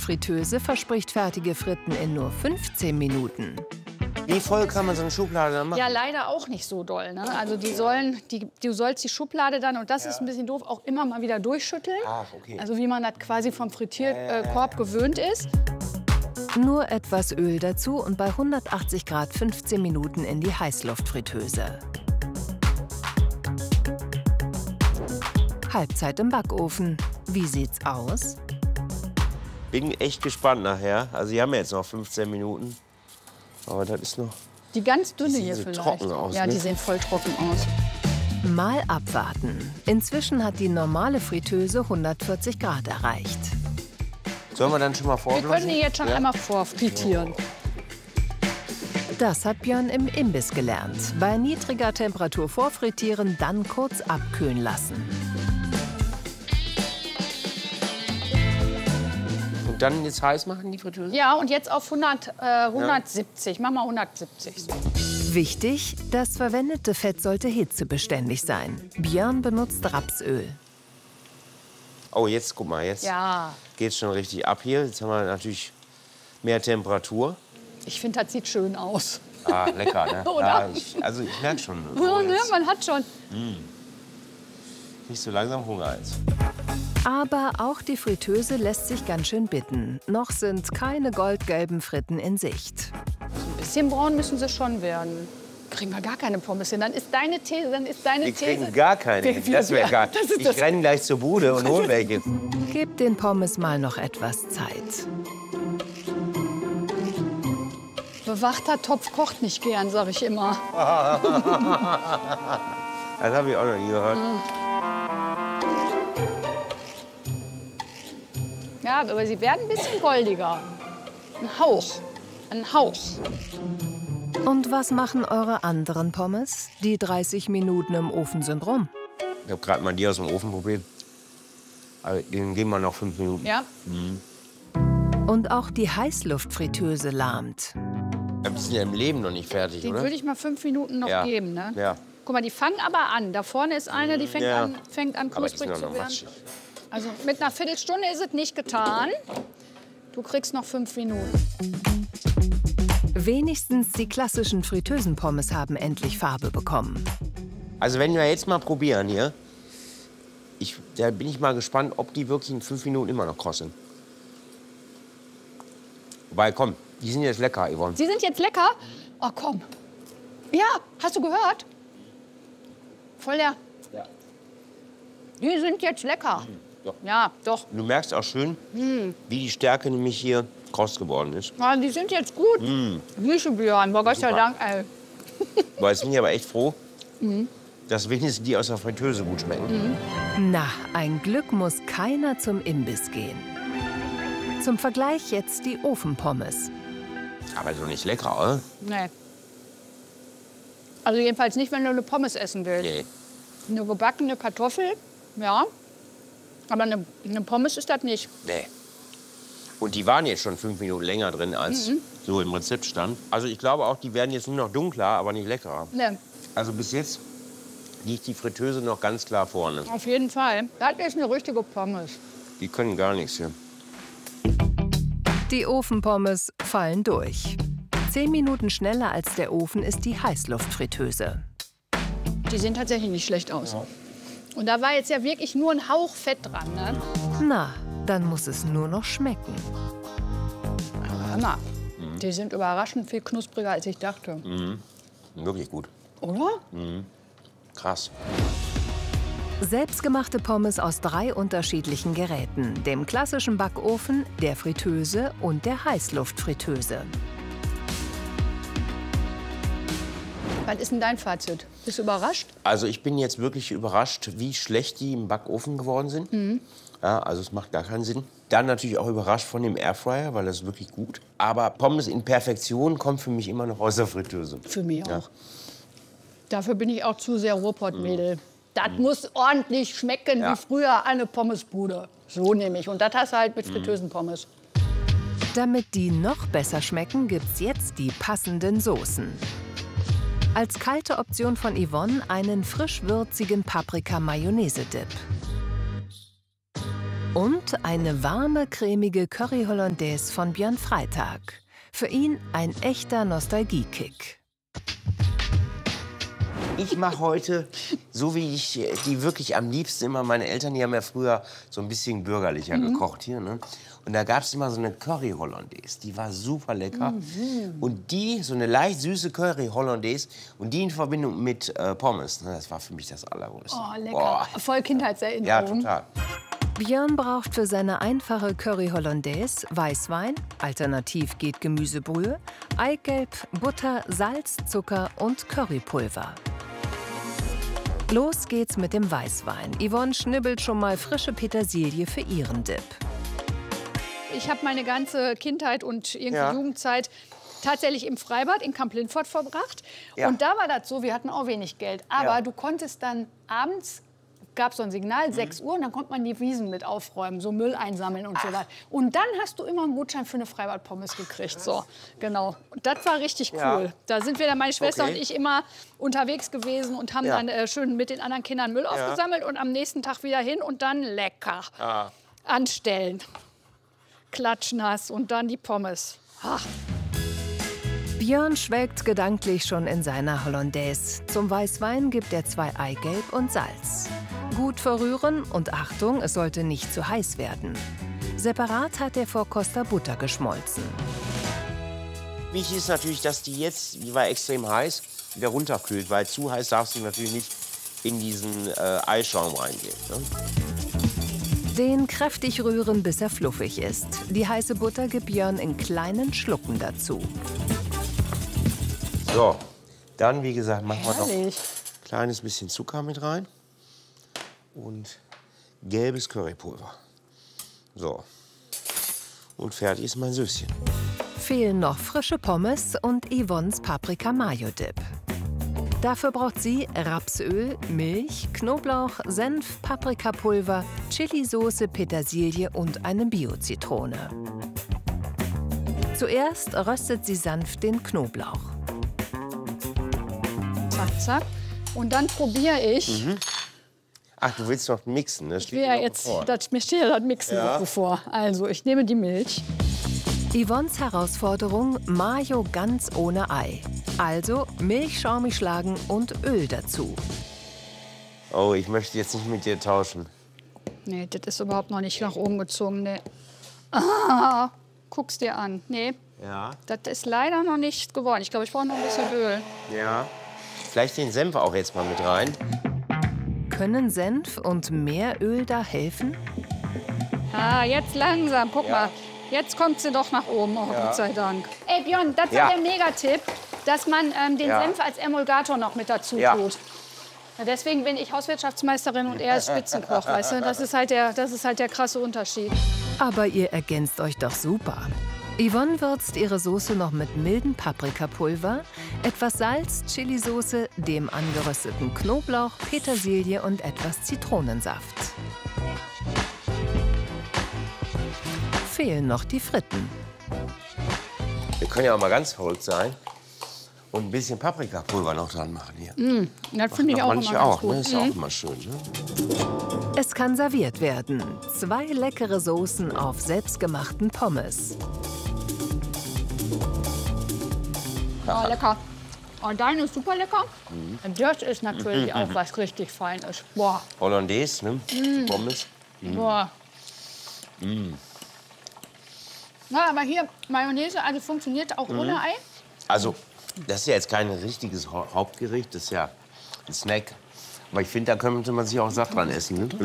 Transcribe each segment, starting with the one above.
Heißluftfritteuse verspricht fertige Fritten in nur 15 Minuten. Wie voll kann man so eine Schublade dann machen? Ja, leider auch nicht so doll. Ne? Also du sollst die Schublade dann, und das ist ein bisschen doof, auch immer mal wieder durchschütteln. Ach, okay. Also wie man das quasi vom Frittierkorb gewöhnt ist. Nur etwas Öl dazu und bei 180 Grad 15 Minuten in die Heißluftfritteuse. Halbzeit im Backofen. Wie sieht's aus? Bin echt gespannt nachher. Also, wir haben ja jetzt noch 15 Minuten. Aber das ist noch... Die ganz dünne sehen hier so vielleicht. trocken aus, ja, ne? die sehen voll trocken aus. Mal abwarten. Inzwischen hat die normale Fritteuse 140 Grad erreicht. Sollen wir dann schon mal Wir vorblasen? können die jetzt schon einmal vorfrittieren. Das hat Björn im Imbiss gelernt. Bei niedriger Temperatur vorfrittieren, dann kurz abkühlen lassen. Und dann jetzt heiß machen, die Fritteuse? Ja, und jetzt auf 170. Mach mal 170. Wichtig, das verwendete Fett sollte hitzebeständig sein. Björn benutzt Rapsöl. Oh, jetzt, guck mal, jetzt Ja, geht's schon richtig ab hier. Jetzt haben wir natürlich mehr Temperatur. ich finde, das sieht schön aus. Ah, lecker, ne? Oder? Ja, also ich merke schon. Ja, ne, man hat schon. Nicht so langsam Hunger jetzt. Aber auch die Fritteuse lässt sich ganz schön bitten. Noch sind keine goldgelben Fritten in Sicht. Ein bisschen braun müssen sie schon werden. Kriegen wir gar keine Pommes hin. Dann ist deine These, Wir kriegen gar keine hin. Das wäre gar Das ist Ich das- renne gleich zur Bude und hol welche. Gebt den Pommes mal noch etwas Zeit. Bewachter Topf kocht nicht gern, sag ich immer. Das habe ich auch noch nie gehört. Ja, aber sie werden ein bisschen goldiger. Ein Hauch. Ein Hauch. Und was machen eure anderen Pommes? Die 30 Minuten im Ofen sind rum. Ich habe gerade mal die aus dem Ofen probiert. Also, den geben wir noch 5 Minuten. Ja. Und auch die Heißluftfritteuse lahmt. Die sind ja im Leben noch nicht fertig, Den oder? würde ich mal 5 Minuten noch Ja. geben. Ne? Ja. Guck mal, die fangen aber an. Da vorne ist eine, die fängt Ja. an Aber die sind knusprig doch zu noch werden. matschig. Also mit einer Viertelstunde ist es nicht getan. Du kriegst noch 5 Minuten. Wenigstens die klassischen Fritteusenpommes haben endlich Farbe bekommen. Also wenn wir jetzt mal probieren hier, da bin ich mal gespannt, ob die wirklich in 5 Minuten immer noch kross sind. Wobei, komm, die sind jetzt lecker, Yvonne. Sie sind jetzt lecker? Oh, komm. Ja, hast du gehört? Voll der... Ja. Die sind jetzt lecker. Doch. Ja, doch. Du merkst auch schön, wie die Stärke nämlich hier kross geworden ist. Ja, die sind jetzt gut. Grieche Björn, boah, Gott sei Super. Dank, ey. Boah, jetzt bin ich aber echt froh, dass wenigstens die aus der Fritteuse gut schmecken. Na, ein Glück muss keiner zum Imbiss gehen. Zum Vergleich jetzt die Ofenpommes. Aber so nicht lecker, oder? Nee. Also jedenfalls nicht, wenn du eine Pommes essen willst. Nee. Eine gebackene Kartoffel, ja. Aber eine Pommes ist das nicht. Nee. Und die waren jetzt schon 5 Minuten länger drin, als so im Rezept stand. Also ich glaube auch, die werden jetzt nur noch dunkler, aber nicht leckerer. Nee, Also bis jetzt liegt die Fritteuse noch ganz klar vorne. auf jeden Fall. Das ist eine richtige Pommes. Die können gar nichts hier. Die Ofenpommes fallen durch. 10 Minuten schneller als der Ofen ist die Heißluftfritteuse. Die sehen tatsächlich nicht schlecht aus. Und da war jetzt ja wirklich nur ein Hauch Fett dran, ne? Na, dann muss es nur noch schmecken. Hör mal, die sind überraschend viel knuspriger, als ich dachte. Wirklich gut. Oder? Krass. Selbstgemachte Pommes aus 3 unterschiedlichen Geräten. Dem klassischen Backofen, der Fritteuse und der Heißluftfritteuse. Was ist denn dein Fazit? Bist du überrascht? Also ich bin jetzt wirklich überrascht, wie schlecht die im Backofen geworden sind. Ja, also es macht gar keinen Sinn. Dann natürlich auch überrascht von dem Airfryer, weil das ist wirklich gut. Aber Pommes in Perfektion kommt für mich immer noch aus der Fritteuse. Für mich Ja. auch. Dafür bin ich auch zu sehr Ruhrpott-Mädel. Das muss ordentlich schmecken Ja. wie früher eine Pommesbude. So nämlich. Und das hast du halt mit Fritteusenpommes. Damit die noch besser schmecken, gibt's jetzt die passenden Soßen. Als kalte Option von Yvonne einen frisch-würzigen Paprika-Mayonnaise-Dip. Und eine warme, cremige Curry Hollandaise von Björn Freitag. Für ihn ein echter Nostalgie-Kick. Ich mache heute, so wie ich die wirklich am liebsten immer, meine Eltern, die haben ja früher so ein bisschen bürgerlicher gekocht hier, ne? Und da gab es immer so eine Curry Hollandaise, die war super lecker. Und die, so eine leicht süße Curry Hollandaise und die in Verbindung mit Pommes, ne, das war für mich das Allergrößte. Oh, lecker. Voll Kindheitserinnerung. Ja, total. Björn braucht für seine einfache Curry Hollandaise Weißwein, alternativ geht Gemüsebrühe, Eigelb, Butter, Salz, Zucker und Currypulver. Los geht's mit dem Weißwein. Yvonne schnibbelt schon mal frische Petersilie für ihren Dip. Ich habe meine ganze Kindheit und irgendwie Jugendzeit tatsächlich im Freibad in Kamp-Lintfort verbracht. Ja. Und da war das so, wir hatten auch wenig Geld. Aber du konntest dann abends, gab es so ein Signal, 6 Uhr, und dann konnte man die Wiesen mit aufräumen, so Müll einsammeln und so weiter. Und dann hast du immer einen Gutschein für eine Freibad-Pommes gekriegt. So, genau. Und das war richtig cool. Ja. Da sind wir dann, meine Schwester und ich, immer unterwegs gewesen und haben dann schön mit den anderen Kindern Müll aufgesammelt und am nächsten Tag wieder hin und dann lecker anstellen. Klatschnass und dann die Pommes. Ach. Björn schwelgt gedanklich schon in seiner Hollandaise. Zum Weißwein gibt er 2 Eigelb und Salz. Gut verrühren und Achtung, es sollte nicht zu heiß werden. Separat hat der Vorkoster Butter geschmolzen. Wichtig ist natürlich, dass die war extrem heiß, wieder runterkühlt, weil zu heiß darfst du natürlich nicht in diesen Eischaum reingehen. Ne? Den kräftig rühren, bis er fluffig ist. Die heiße Butter gibt Björn in kleinen Schlucken dazu. So, dann, wie gesagt, machen wir noch ein Herrlich. kleines bisschen Zucker mit rein und gelbes Currypulver. So, und fertig ist mein Süßchen. Fehlen noch frische Pommes und Yvonnes Paprika-Mayo-Dip. Dafür braucht sie Rapsöl, Milch, Knoblauch, Senf, Paprikapulver, Chilisauce, Petersilie und eine Bio-Zitrone. Zuerst röstet sie sanft den Knoblauch. Zack, zack. Und dann probiere ich. Ach, du willst noch mixen, ne? Ich will ja jetzt, mir steht ja das Mixen noch bevor. Also, ich nehme die Milch. Yvonnes Herausforderung: Mayo ganz ohne Ei. Also Milch schaumig schlagen und Öl dazu. Oh, ich möchte jetzt nicht mit dir tauschen. Nee, das ist überhaupt noch nicht nach oben gezogen. Nee. Ah, guck's dir an. Nee, Ja. das ist leider noch nicht geworden. Ich glaube, ich brauche noch ein bisschen Öl. Ja. Vielleicht den Senf auch jetzt mal mit rein. Können Senf und mehr Öl da helfen? Ah, jetzt langsam. Guck mal. Jetzt kommt sie doch nach oben. Oh, Gott sei Dank. Ey, Björn, das war der Megatipp, dass man den Senf als Emulgator noch mit dazu tut. Ja, deswegen bin ich Hauswirtschaftsmeisterin und er ist Spitzenkoch, weißt du? Das ist halt der krasse Unterschied. Aber ihr ergänzt euch doch super. Yvonne würzt ihre Soße noch mit mildem Paprikapulver, etwas Salz, Chilisauce, dem angerösteten Knoblauch, Petersilie und etwas Zitronensaft. Fehlen noch die Fritten. Wir können ja auch mal ganz verrückt sein und ein bisschen Paprikapulver noch dran machen hier. Das finde ich auch immer ganz gut. Ne? Ist ja auch immer schön. Ne? Es kann serviert werden. 2 leckere Soßen auf selbstgemachten Pommes. Oh, lecker. Und deine ist super lecker. Und das ist natürlich auch was richtig Feines. Boah. Hollandaise, ne? Pommes. Boah. Na, aber hier, Mayonnaise, also funktioniert auch ohne Ei? Also, das ist ja jetzt kein richtiges Hauptgericht, das ist ja ein Snack. Aber ich finde, da könnte man sich auch satt dran essen. Ne?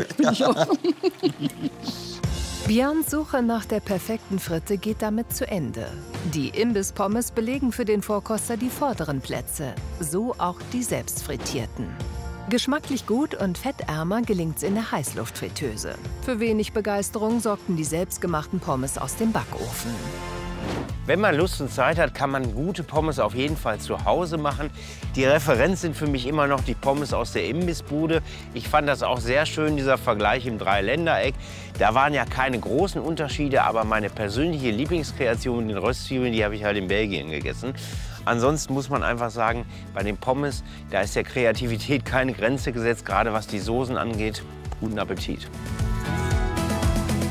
Björns Suche nach der perfekten Fritte geht damit zu Ende. Die Imbiss-Pommes belegen für den Vorkoster die vorderen Plätze, so auch die selbstfrittierten. Geschmacklich gut und fettärmer gelingt's in der Heißluftfritteuse. Für wenig Begeisterung sorgten die selbstgemachten Pommes aus dem Backofen. Wenn man Lust und Zeit hat, kann man gute Pommes auf jeden Fall zu Hause machen. Die Referenz sind für mich immer noch die Pommes aus der Imbissbude. Ich fand das auch sehr schön, dieser Vergleich im Dreiländereck. Da waren ja keine großen Unterschiede, aber meine persönliche Lieblingskreation, den Röstzwiebeln, die habe ich halt in Belgien gegessen. Ansonsten muss man einfach sagen, bei den Pommes, da ist der Kreativität keine Grenze gesetzt, gerade was die Soßen angeht. Guten Appetit.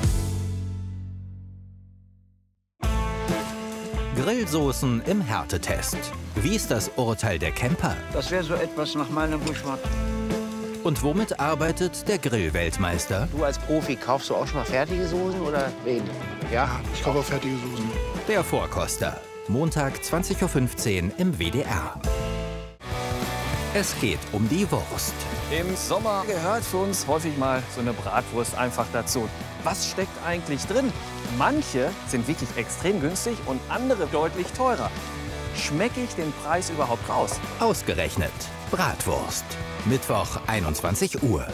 Grillsoßen im Härtetest. Wie ist das Urteil der Camper? Das wäre so etwas nach meinem Geschmack. Und womit arbeitet der Grillweltmeister? Du als Profi, kaufst du auch schon mal fertige Soßen oder wen? Ja, ich kaufe auch fertige Soßen. Der Vorkoster. Montag 20:15 Uhr im WDR. Es geht um die Wurst. Im Sommer gehört für uns häufig mal so eine Bratwurst einfach dazu. Was steckt eigentlich drin? Manche sind wirklich extrem günstig und andere deutlich teurer. Schmecke ich den Preis überhaupt raus? Ausgerechnet Bratwurst. Mittwoch 21 Uhr.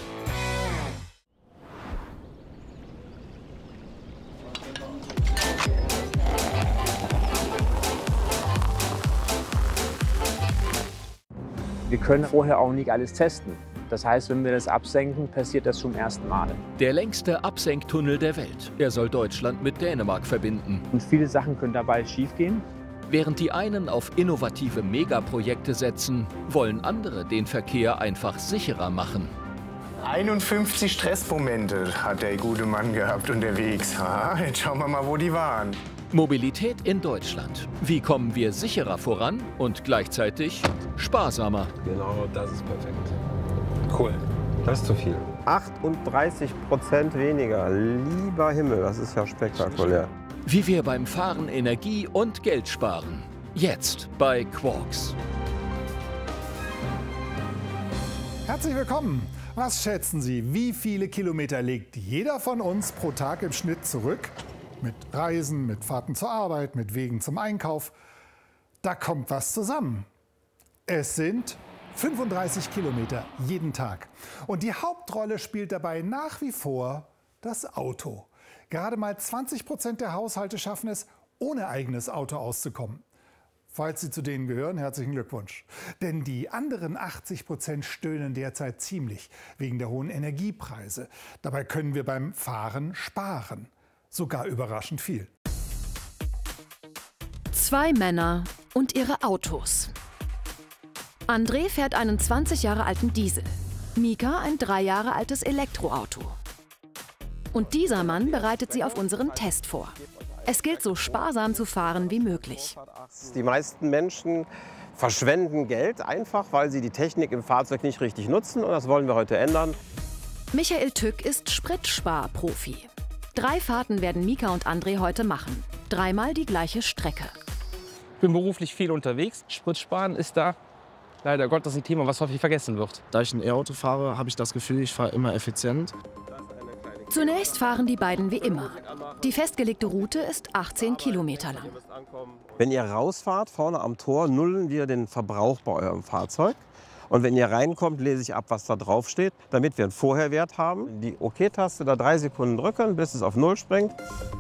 Wir können vorher auch nicht alles testen. Das heißt, wenn wir das absenken, passiert das zum ersten Mal. Der längste Absenktunnel der Welt. Er soll Deutschland mit Dänemark verbinden. Und viele Sachen können dabei schiefgehen. Während die einen auf innovative Megaprojekte setzen, wollen andere den Verkehr einfach sicherer machen. 51 Stressmomente hat der gute Mann gehabt unterwegs. Jetzt schauen wir mal, wo die waren. Mobilität in Deutschland. Wie kommen wir sicherer voran und gleichzeitig sparsamer? Genau, das ist perfekt. Cool. Das ist zu viel. 38% weniger. Lieber Himmel, das ist ja spektakulär. Wie wir beim Fahren Energie und Geld sparen. Jetzt bei Quarks. Herzlich willkommen. Was schätzen Sie, wie viele Kilometer legt jeder von uns pro Tag im Schnitt zurück? Mit Reisen, mit Fahrten zur Arbeit, mit Wegen zum Einkauf. Da kommt was zusammen. Es sind 35 Kilometer jeden Tag. Und die Hauptrolle spielt dabei nach wie vor das Auto. Gerade mal 20% der Haushalte schaffen es, ohne eigenes Auto auszukommen. Falls Sie zu denen gehören, herzlichen Glückwunsch. Denn die anderen 80% stöhnen derzeit ziemlich wegen der hohen Energiepreise. Dabei können wir beim Fahren sparen. Sogar überraschend viel. 2 Männer und ihre Autos. André fährt einen 20 Jahre alten Diesel. Mika ein 3 Jahre altes Elektroauto. Und dieser Mann bereitet sie auf unseren Test vor. Es gilt, so sparsam zu fahren wie möglich. Die meisten Menschen verschwenden Geld einfach, weil sie die Technik im Fahrzeug nicht richtig nutzen. Und das wollen wir heute ändern. Michael Tück ist Spritsparprofi. 3 Fahrten werden Mika und André heute machen. 3-mal die gleiche Strecke. Ich bin beruflich viel unterwegs. Spritsparen ist da leider Gottes ein Thema, was häufig vergessen wird. Da ich ein E-Auto fahre, habe ich das Gefühl, ich fahre immer effizient. Zunächst fahren die beiden wie immer. Die festgelegte Route ist 18 Kilometer lang. Wenn ihr rausfahrt, vorne am Tor, nullen wir den Verbrauch bei eurem Fahrzeug. Und wenn ihr reinkommt, lese ich ab, was da drauf steht, damit wir einen Vorherwert haben. Die OK-Taste da 3 Sekunden drücken, bis es auf 0 springt.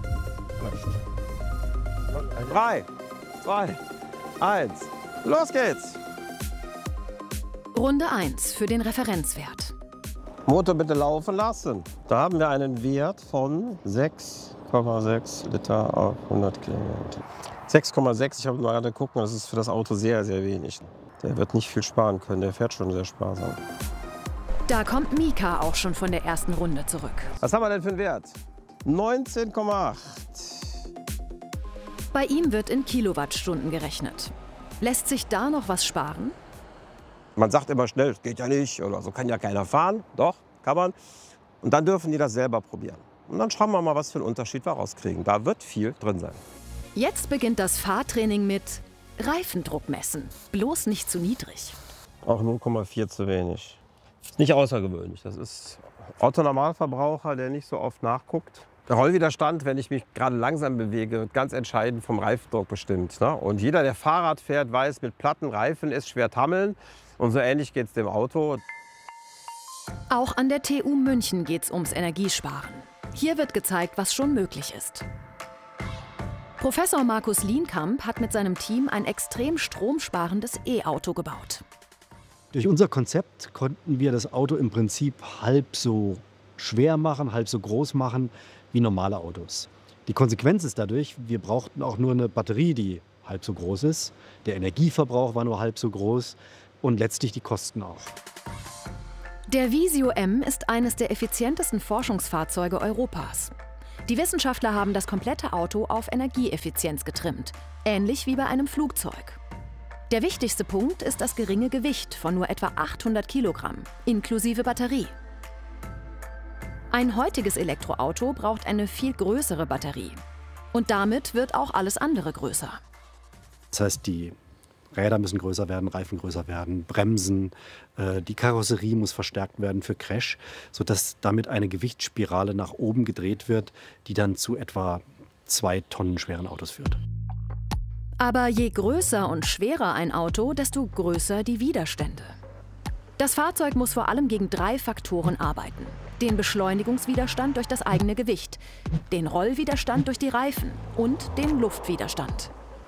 3, 2, 1, los geht's! Runde 1 für den Referenzwert. Motor bitte laufen lassen. Da haben wir einen Wert von 6,6 Liter auf 100 Kilometer. 6,6, ich habe mal gerade geguckt, das ist für das Auto sehr, sehr wenig. Der wird nicht viel sparen können, der fährt schon sehr sparsam. Da kommt Mika auch schon von der ersten Runde zurück. Was haben wir denn für einen Wert? 19,8. Bei ihm wird in Kilowattstunden gerechnet. Lässt sich da noch was sparen? Man sagt immer schnell, geht ja nicht oder so kann ja keiner fahren. Doch, kann man. Und dann dürfen die das selber probieren. Und dann schauen wir mal, was für einen Unterschied wir rauskriegen. Da wird viel drin sein. Jetzt beginnt das Fahrtraining mit Reifendruck messen. Bloß nicht zu niedrig. Auch 0,4 zu wenig. Ist nicht außergewöhnlich. Das ist Otto-Normalverbraucher, der nicht so oft nachguckt. Der Rollwiderstand, wenn ich mich gerade langsam bewege, wird ganz entscheidend vom Reifendruck bestimmt. Ne? Und jeder, der Fahrrad fährt, weiß, mit platten Reifen ist schwer tammeln. Und so ähnlich geht es dem Auto. Auch an der TU München geht es ums Energiesparen. Hier wird gezeigt, was schon möglich ist. Professor Markus Lienkamp hat mit seinem Team ein extrem stromsparendes E-Auto gebaut. Durch unser Konzept konnten wir das Auto im Prinzip halb so schwer machen, halb so groß machen wie normale Autos. Die Konsequenz ist dadurch, wir brauchten auch nur eine Batterie, die halb so groß ist. Der Energieverbrauch war nur halb so groß und letztlich die Kosten auch. Der Visio M ist eines der effizientesten Forschungsfahrzeuge Europas. Die Wissenschaftler haben das komplette Auto auf Energieeffizienz getrimmt, ähnlich wie bei einem Flugzeug. Der wichtigste Punkt ist das geringe Gewicht von nur etwa 800 Kilogramm, inklusive Batterie. Ein heutiges Elektroauto braucht eine viel größere Batterie. Und damit wird auch alles andere größer. Das heißt, die Räder müssen größer werden, Reifen größer werden, Bremsen, die Karosserie muss verstärkt werden für Crash, sodass damit eine Gewichtsspirale nach oben gedreht wird, die dann zu etwa 2 Tonnen schweren Autos führt. Aber je größer und schwerer ein Auto, desto größer die Widerstände. Das Fahrzeug muss vor allem gegen 3 Faktoren arbeiten. Den Beschleunigungswiderstand durch das eigene Gewicht, den Rollwiderstand durch die Reifen und den Luftwiderstand.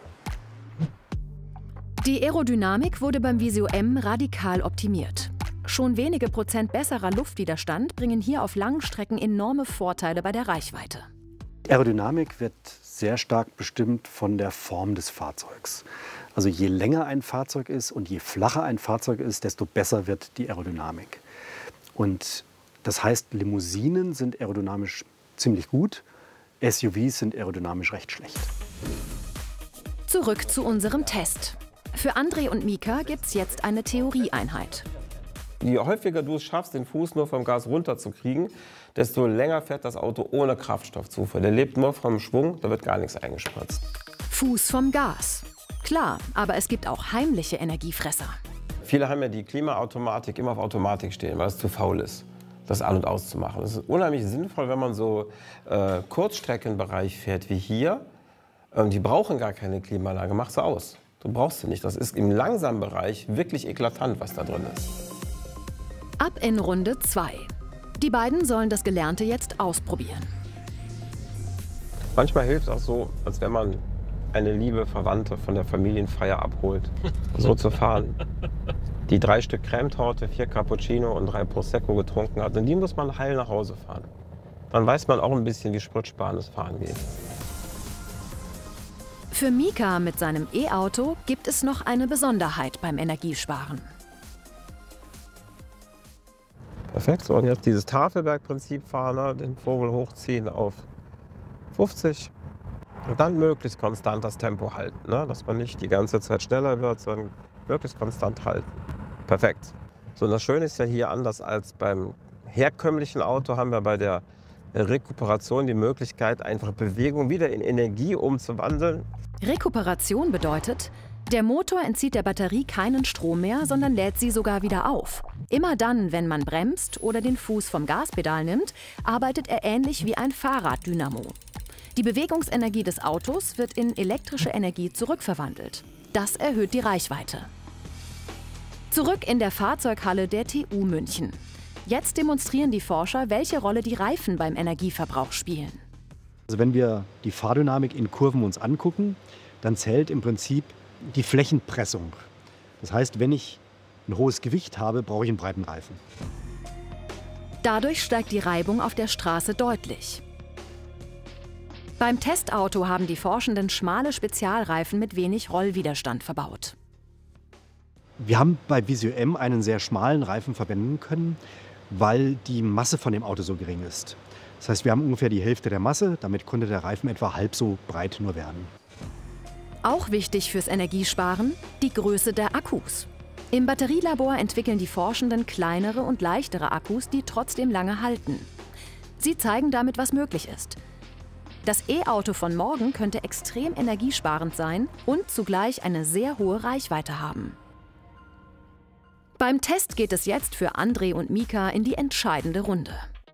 Die Aerodynamik wurde beim Visio M radikal optimiert. Schon wenige Prozent besserer Luftwiderstand bringen hier auf langen Strecken enorme Vorteile bei der Reichweite. Aerodynamik wird sehr stark bestimmt von der Form des Fahrzeugs. Also je länger ein Fahrzeug ist und je flacher ein Fahrzeug ist, desto besser wird die Aerodynamik. Und das heißt, Limousinen sind aerodynamisch ziemlich gut, SUVs sind aerodynamisch recht schlecht. Zurück zu unserem Test. Für André und Mika gibt's jetzt eine Theorieeinheit. Je häufiger du es schaffst, den Fuß nur vom Gas runterzukriegen, desto länger fährt das Auto ohne Kraftstoffzufuhr. Der lebt nur vom Schwung, da wird gar nichts eingespritzt. Fuß vom Gas. Klar, aber es gibt auch heimliche Energiefresser. Viele haben ja die Klimaautomatik immer auf Automatik stehen, weil es zu faul ist, das an- und auszumachen. Das ist unheimlich sinnvoll, wenn man so Kurzstreckenbereich fährt wie hier. Die brauchen gar keine Klimaanlage, mach sie aus. Du brauchst sie nicht. Das ist im langsamen Bereich wirklich eklatant, was da drin ist. Ab in Runde 2. Die beiden sollen das Gelernte jetzt ausprobieren. Manchmal hilft es auch so, als wenn man eine liebe Verwandte von der Familienfeier abholt, so zu fahren. Die 3 Stück Cremetorte, 4 Cappuccino und 3 Prosecco getrunken hat. Und die muss man heil nach Hause fahren. Dann weiß man auch ein bisschen, wie spritsparendes Fahren geht. Für Mika mit seinem E-Auto gibt es noch eine Besonderheit beim Energiesparen. Perfekt, so und jetzt dieses Tafelbergprinzip fahren, ne? Den Vogel hochziehen auf 50 und dann möglichst konstant das Tempo halten, ne? Dass man nicht die ganze Zeit schneller wird, sondern möglichst konstant halten. Perfekt. So, und das Schöne ist ja hier, anders als beim herkömmlichen Auto, haben wir bei der Rekuperation die Möglichkeit, einfach Bewegung wieder in Energie umzuwandeln. Rekuperation bedeutet, der Motor entzieht der Batterie keinen Strom mehr, sondern lädt sie sogar wieder auf. Immer dann, wenn man bremst oder den Fuß vom Gaspedal nimmt, arbeitet er ähnlich wie ein Fahrraddynamo. Die Bewegungsenergie des Autos wird in elektrische Energie zurückverwandelt. Das erhöht die Reichweite. Zurück in der Fahrzeughalle der TU München. Jetzt demonstrieren die Forscher, welche Rolle die Reifen beim Energieverbrauch spielen. Also wenn wir die Fahrdynamik in Kurven uns angucken, dann zählt im Prinzip die Flächenpressung. Das heißt, wenn ich ein hohes Gewicht habe, brauche ich einen breiten Reifen. Dadurch steigt die Reibung auf der Straße deutlich. Beim Testauto haben die Forschenden schmale Spezialreifen mit wenig Rollwiderstand verbaut. Wir haben bei Visio M einen sehr schmalen Reifen verwenden können, weil die Masse von dem Auto so gering ist. Das heißt, wir haben ungefähr die Hälfte der Masse, damit konnte der Reifen etwa halb so breit nur werden. Auch wichtig fürs Energiesparen, die Größe der Akkus. Im Batterielabor entwickeln die Forschenden kleinere und leichtere Akkus, die trotzdem lange halten. Sie zeigen damit, was möglich ist. Das E-Auto von morgen könnte extrem energiesparend sein und zugleich eine sehr hohe Reichweite haben. Beim Test geht es jetzt für André und Mika in die entscheidende Runde.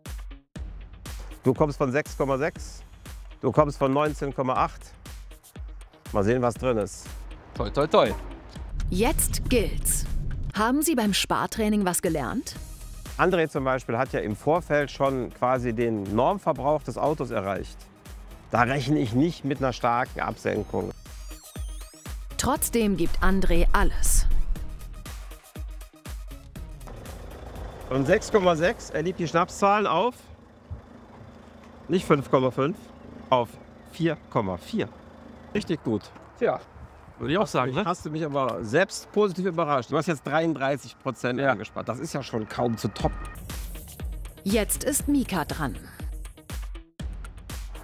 Du kommst von 6,6, du kommst von 19,8. Mal sehen, was drin ist. Toi, toi, toi. Jetzt gilt's. Haben Sie beim Spartraining was gelernt? André zum Beispiel hat ja im Vorfeld schon quasi den Normverbrauch des Autos erreicht. Da rechne ich nicht mit einer starken Absenkung. Trotzdem gibt André alles. Und 6,6, er liebt die Schnapszahlen auf, nicht 5,5, auf 4,4. Richtig gut. Tja, würde ich auch sagen. Ne? Hast du mich aber selbst positiv überrascht. Du hast jetzt 33% angespart. Das ist ja schon kaum zu toppen. Jetzt ist Mika dran.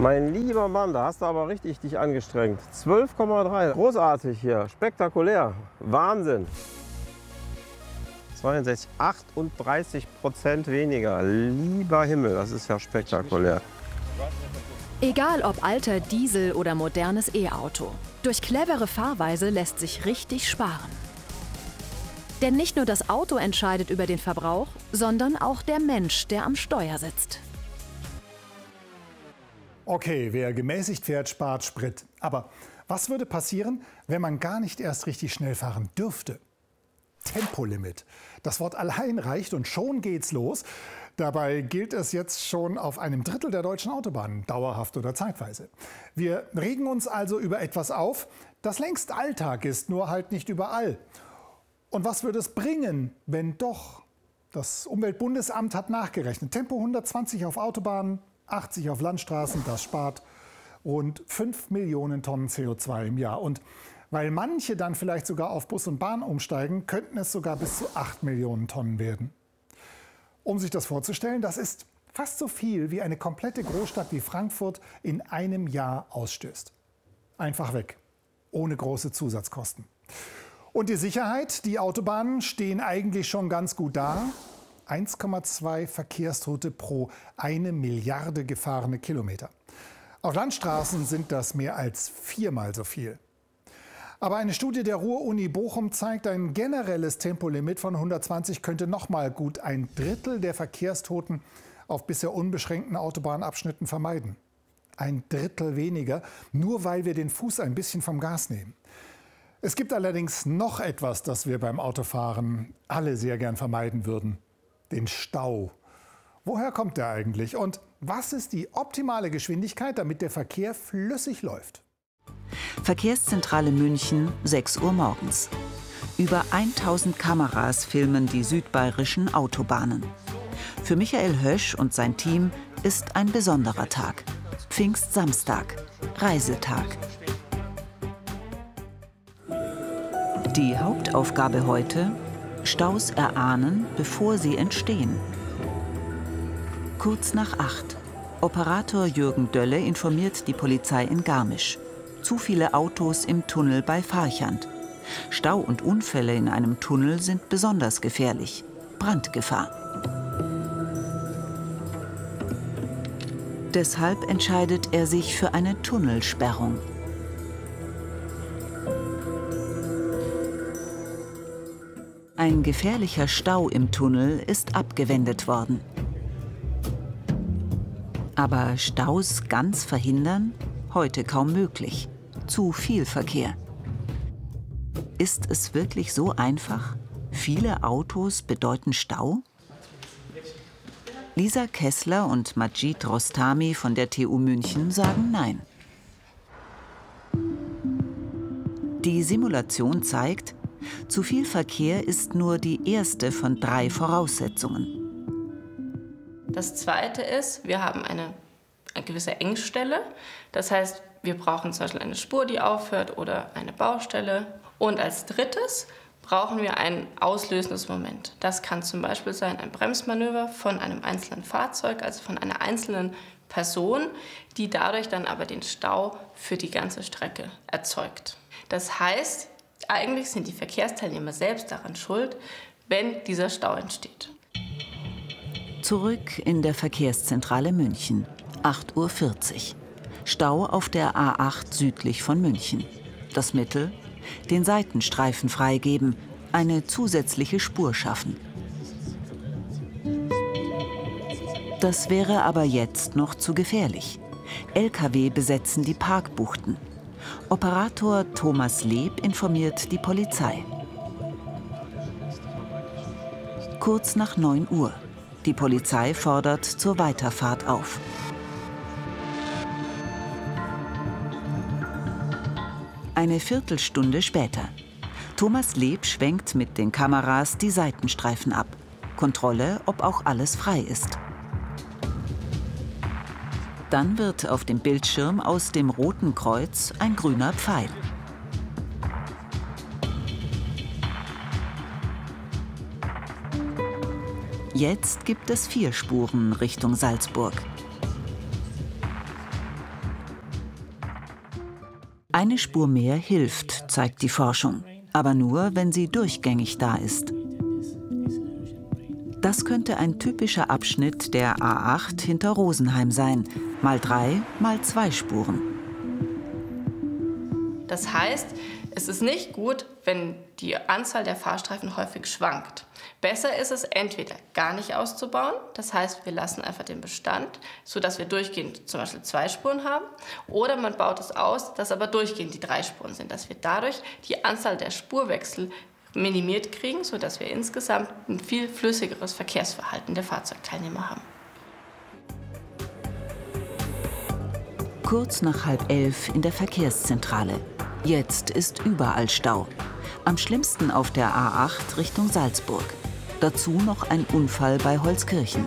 Mein lieber Mann, da hast du aber richtig dich angestrengt. 12,3. Großartig hier. Spektakulär. Wahnsinn. 62, 38% weniger. Lieber Himmel, das ist ja spektakulär. Egal ob alter Diesel oder modernes E-Auto. Durch clevere Fahrweise lässt sich richtig sparen. Denn nicht nur das Auto entscheidet über den Verbrauch, sondern auch der Mensch, der am Steuer sitzt. Okay, wer gemäßigt fährt, spart Sprit. Aber was würde passieren, wenn man gar nicht erst richtig schnell fahren dürfte? Tempolimit. Das Wort allein reicht und schon geht's los. Dabei gilt es jetzt schon auf einem Drittel der deutschen Autobahnen, dauerhaft oder zeitweise. Wir regen uns also über etwas auf, das längst Alltag ist, nur halt nicht überall. Und was würde es bringen, wenn doch? Das Umweltbundesamt hat nachgerechnet. Tempo 120 auf Autobahnen, 80 auf Landstraßen, das spart rund 5 Millionen Tonnen CO2 im Jahr. Und weil manche dann vielleicht sogar auf Bus und Bahn umsteigen, könnten es sogar bis zu 8 Millionen Tonnen werden. Um sich das vorzustellen, das ist fast so viel, wie eine komplette Großstadt wie Frankfurt in einem Jahr ausstößt. Einfach weg, ohne große Zusatzkosten. Und die Sicherheit, die Autobahnen stehen eigentlich schon ganz gut da. 1,2 Verkehrstote pro 1 Milliarde gefahrene Kilometer. Auf Landstraßen sind das mehr als 4-mal so viel. Aber eine Studie der Ruhr-Uni Bochum zeigt, ein generelles Tempolimit von 120 könnte nochmal gut 1/3 der Verkehrstoten auf bisher unbeschränkten Autobahnabschnitten vermeiden. 1/3 weniger, nur weil wir den Fuß ein bisschen vom Gas nehmen. Es gibt allerdings noch etwas, das wir beim Autofahren alle sehr gern vermeiden würden. Den Stau. Woher kommt der eigentlich? Und was ist die optimale Geschwindigkeit, damit der Verkehr flüssig läuft? Verkehrszentrale München, 6 Uhr morgens. Über 1000 Kameras filmen die südbayerischen Autobahnen. Für Michael Hösch und sein Team ist ein besonderer Tag. Pfingstsamstag, Reisetag. Die Hauptaufgabe heute: Staus erahnen, bevor sie entstehen. Kurz nach 8. Operator Jürgen Dölle informiert die Polizei in Garmisch. Zu viele Autos im Tunnel bei Farchant. Stau und Unfälle in einem Tunnel sind besonders gefährlich. Brandgefahr. Deshalb entscheidet er sich für eine Tunnelsperrung. Ein gefährlicher Stau im Tunnel ist abgewendet worden. Aber Staus ganz verhindern? Heute kaum möglich. Zu viel Verkehr. Ist es wirklich so einfach? Viele Autos bedeuten Stau? Lisa Kessler und Majid Rostami von der TU München sagen nein. Die Simulation zeigt, zu viel Verkehr ist nur die erste von 3 Voraussetzungen. Das zweite ist, wir haben eine gewisse Engstelle. Das heißt, wir brauchen zum Beispiel eine Spur, die aufhört, oder eine Baustelle. Und als drittes brauchen wir ein auslösendes Moment. Das kann zum Beispiel sein ein Bremsmanöver von einem einzelnen Fahrzeug, also von einer einzelnen Person, die dadurch dann aber den Stau für die ganze Strecke erzeugt. Das heißt, eigentlich sind die Verkehrsteilnehmer selbst daran schuld, wenn dieser Stau entsteht. Zurück in der Verkehrszentrale München, 8:40 Uhr. Stau auf der A8 südlich von München. Das Mittel? Den Seitenstreifen freigeben, eine zusätzliche Spur schaffen. Das wäre aber jetzt noch zu gefährlich. Lkw besetzen die Parkbuchten. Operator Thomas Leb informiert die Polizei. Kurz nach 9 Uhr. Die Polizei fordert zur Weiterfahrt auf. Eine Viertelstunde später. Thomas Leb schwenkt mit den Kameras die Seitenstreifen ab. Kontrolle, ob auch alles frei ist. Dann wird auf dem Bildschirm aus dem roten Kreuz ein grüner Pfeil. Jetzt gibt es 4 Spuren Richtung Salzburg. Eine Spur mehr hilft, zeigt die Forschung. Aber nur, wenn sie durchgängig da ist. Das könnte ein typischer Abschnitt der A8 hinter Rosenheim sein. Mal 3, mal 2 Spuren. Das heißt, es ist nicht gut, wenn die Anzahl der Fahrstreifen häufig schwankt. Besser ist es, entweder gar nicht auszubauen, das heißt, wir lassen einfach den Bestand, sodass wir durchgehend zum Beispiel 2 Spuren haben, oder man baut es aus, dass aber durchgehend die 3 Spuren sind, dass wir dadurch die Anzahl der Spurwechsel minimiert kriegen, sodass wir insgesamt ein viel flüssigeres Verkehrsverhalten der Fahrzeugteilnehmer haben. Kurz nach 10:30 in der Verkehrszentrale. Jetzt ist überall Stau. Am schlimmsten auf der A8 Richtung Salzburg. Dazu noch ein Unfall bei Holzkirchen.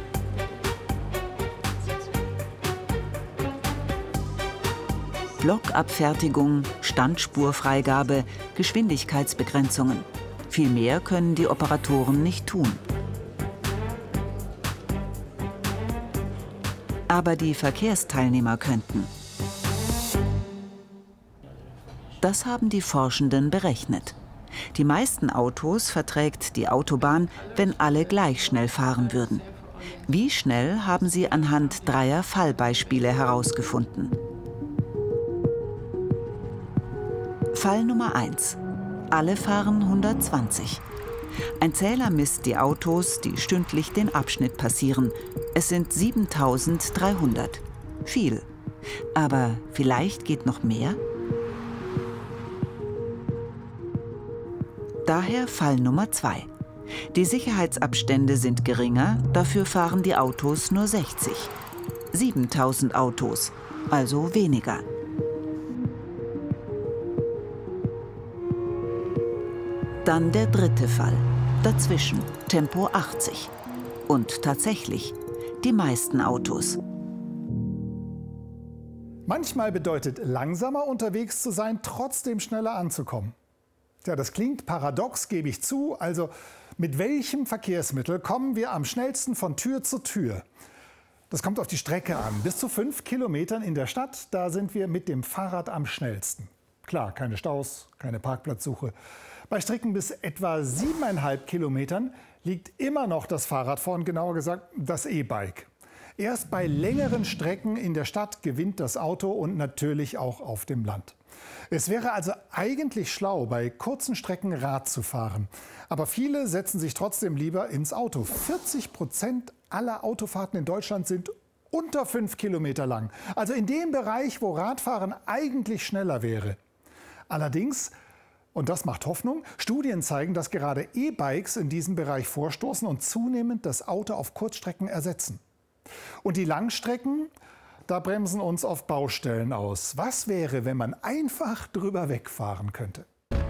Blockabfertigung, Standspurfreigabe, Geschwindigkeitsbegrenzungen. Viel mehr können die Operatoren nicht tun. Aber die Verkehrsteilnehmer könnten. Das haben die Forschenden berechnet. Die meisten Autos verträgt die Autobahn, wenn alle gleich schnell fahren würden. Wie schnell haben sie anhand 3 Fallbeispiele herausgefunden. Fall Nummer 1. Alle fahren 120. Ein Zähler misst die Autos, die stündlich den Abschnitt passieren. Es sind 7300. Viel. Aber vielleicht geht noch mehr? Daher Fall Nummer 2. Die Sicherheitsabstände sind geringer, dafür fahren die Autos nur 60. 7000 Autos, also weniger. Dann der 3. Fall. Dazwischen Tempo 80. Und tatsächlich, die meisten Autos. Manchmal bedeutet langsamer unterwegs zu sein, trotzdem schneller anzukommen. Ja, das klingt paradox, gebe ich zu. Also mit welchem Verkehrsmittel kommen wir am schnellsten von Tür zu Tür? Das kommt auf die Strecke an. Bis zu 5 Kilometern in der Stadt, da sind wir mit dem Fahrrad am schnellsten. Klar, keine Staus, keine Parkplatzsuche. Bei Strecken bis etwa 7,5 Kilometern liegt immer noch das Fahrrad vorn, genauer gesagt das E-Bike. Erst bei längeren Strecken in der Stadt gewinnt das Auto und natürlich auch auf dem Land. Es wäre also eigentlich schlau, bei kurzen Strecken Rad zu fahren. Aber viele setzen sich trotzdem lieber ins Auto. 40% aller Autofahrten in Deutschland sind unter 5 Kilometer lang. Also in dem Bereich, wo Radfahren eigentlich schneller wäre. Allerdings, und das macht Hoffnung, Studien zeigen, dass gerade E-Bikes in diesem Bereich vorstoßen und zunehmend das Auto auf Kurzstrecken ersetzen. Und die Langstrecken, da bremsen uns auf Baustellen aus. Was wäre, wenn man einfach drüber wegfahren könnte?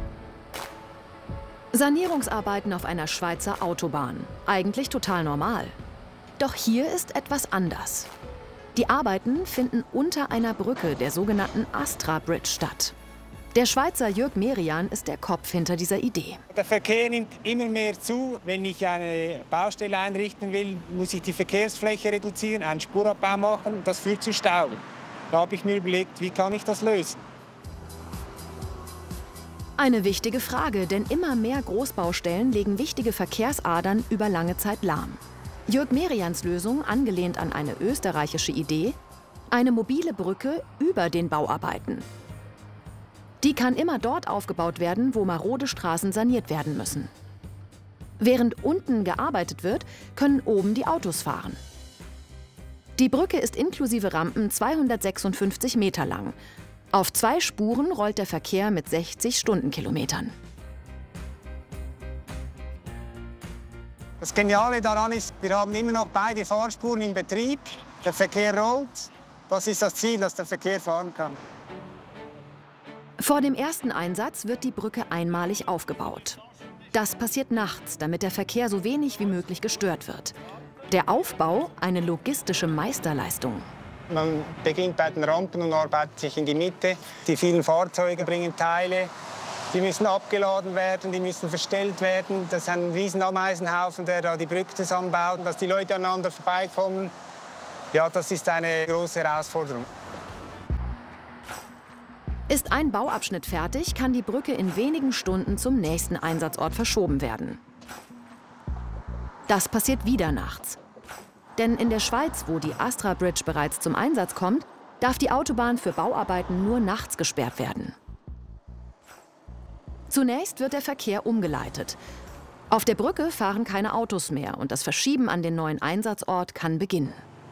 Sanierungsarbeiten auf einer Schweizer Autobahn. Eigentlich total normal. Doch hier ist etwas anders. Die Arbeiten finden unter einer Brücke, der sogenannten Astra Bridge, statt. Der Schweizer Jörg Merian ist der Kopf hinter dieser Idee. Der Verkehr nimmt immer mehr zu. Wenn ich eine Baustelle einrichten will, muss ich die Verkehrsfläche reduzieren, einen Spurabbau machen. Das führt zu Stau. Da habe ich mir überlegt, wie kann ich das lösen? Eine wichtige Frage, denn immer mehr Großbaustellen legen wichtige Verkehrsadern über lange Zeit lahm. Jörg Merians Lösung, angelehnt an eine österreichische Idee, eine mobile Brücke über den Bauarbeiten. Die kann immer dort aufgebaut werden, wo marode Straßen saniert werden müssen. Während unten gearbeitet wird, können oben die Autos fahren. Die Brücke ist inklusive Rampen 256 Meter lang. Auf 2 Spuren rollt der Verkehr mit 60 Stundenkilometern. Das Geniale daran ist, wir haben immer noch beide Fahrspuren in Betrieb. Der Verkehr rollt. Das ist das Ziel, dass der Verkehr fahren kann. Vor dem ersten Einsatz wird die Brücke einmalig aufgebaut. Das passiert nachts, damit der Verkehr so wenig wie möglich gestört wird. Der Aufbau eine logistische Meisterleistung. Man beginnt bei den Rampen und arbeitet sich in die Mitte. Die vielen Fahrzeuge bringen Teile. Die müssen abgeladen werden, die müssen verstellt werden. Das ist ein riesen Ameisenhaufen, der da die Brücke zusammenbaut, dass die Leute aneinander vorbeikommen. Ja, das ist eine große Herausforderung. Ist ein Bauabschnitt fertig, kann die Brücke in wenigen Stunden zum nächsten Einsatzort verschoben werden. Das passiert wieder nachts. Denn in der Schweiz, wo die Astra Bridge bereits zum Einsatz kommt, darf die Autobahn für Bauarbeiten nur nachts gesperrt werden. Zunächst wird der Verkehr umgeleitet. Auf der Brücke fahren keine Autos mehr und das Verschieben an den neuen Einsatzort kann beginnen.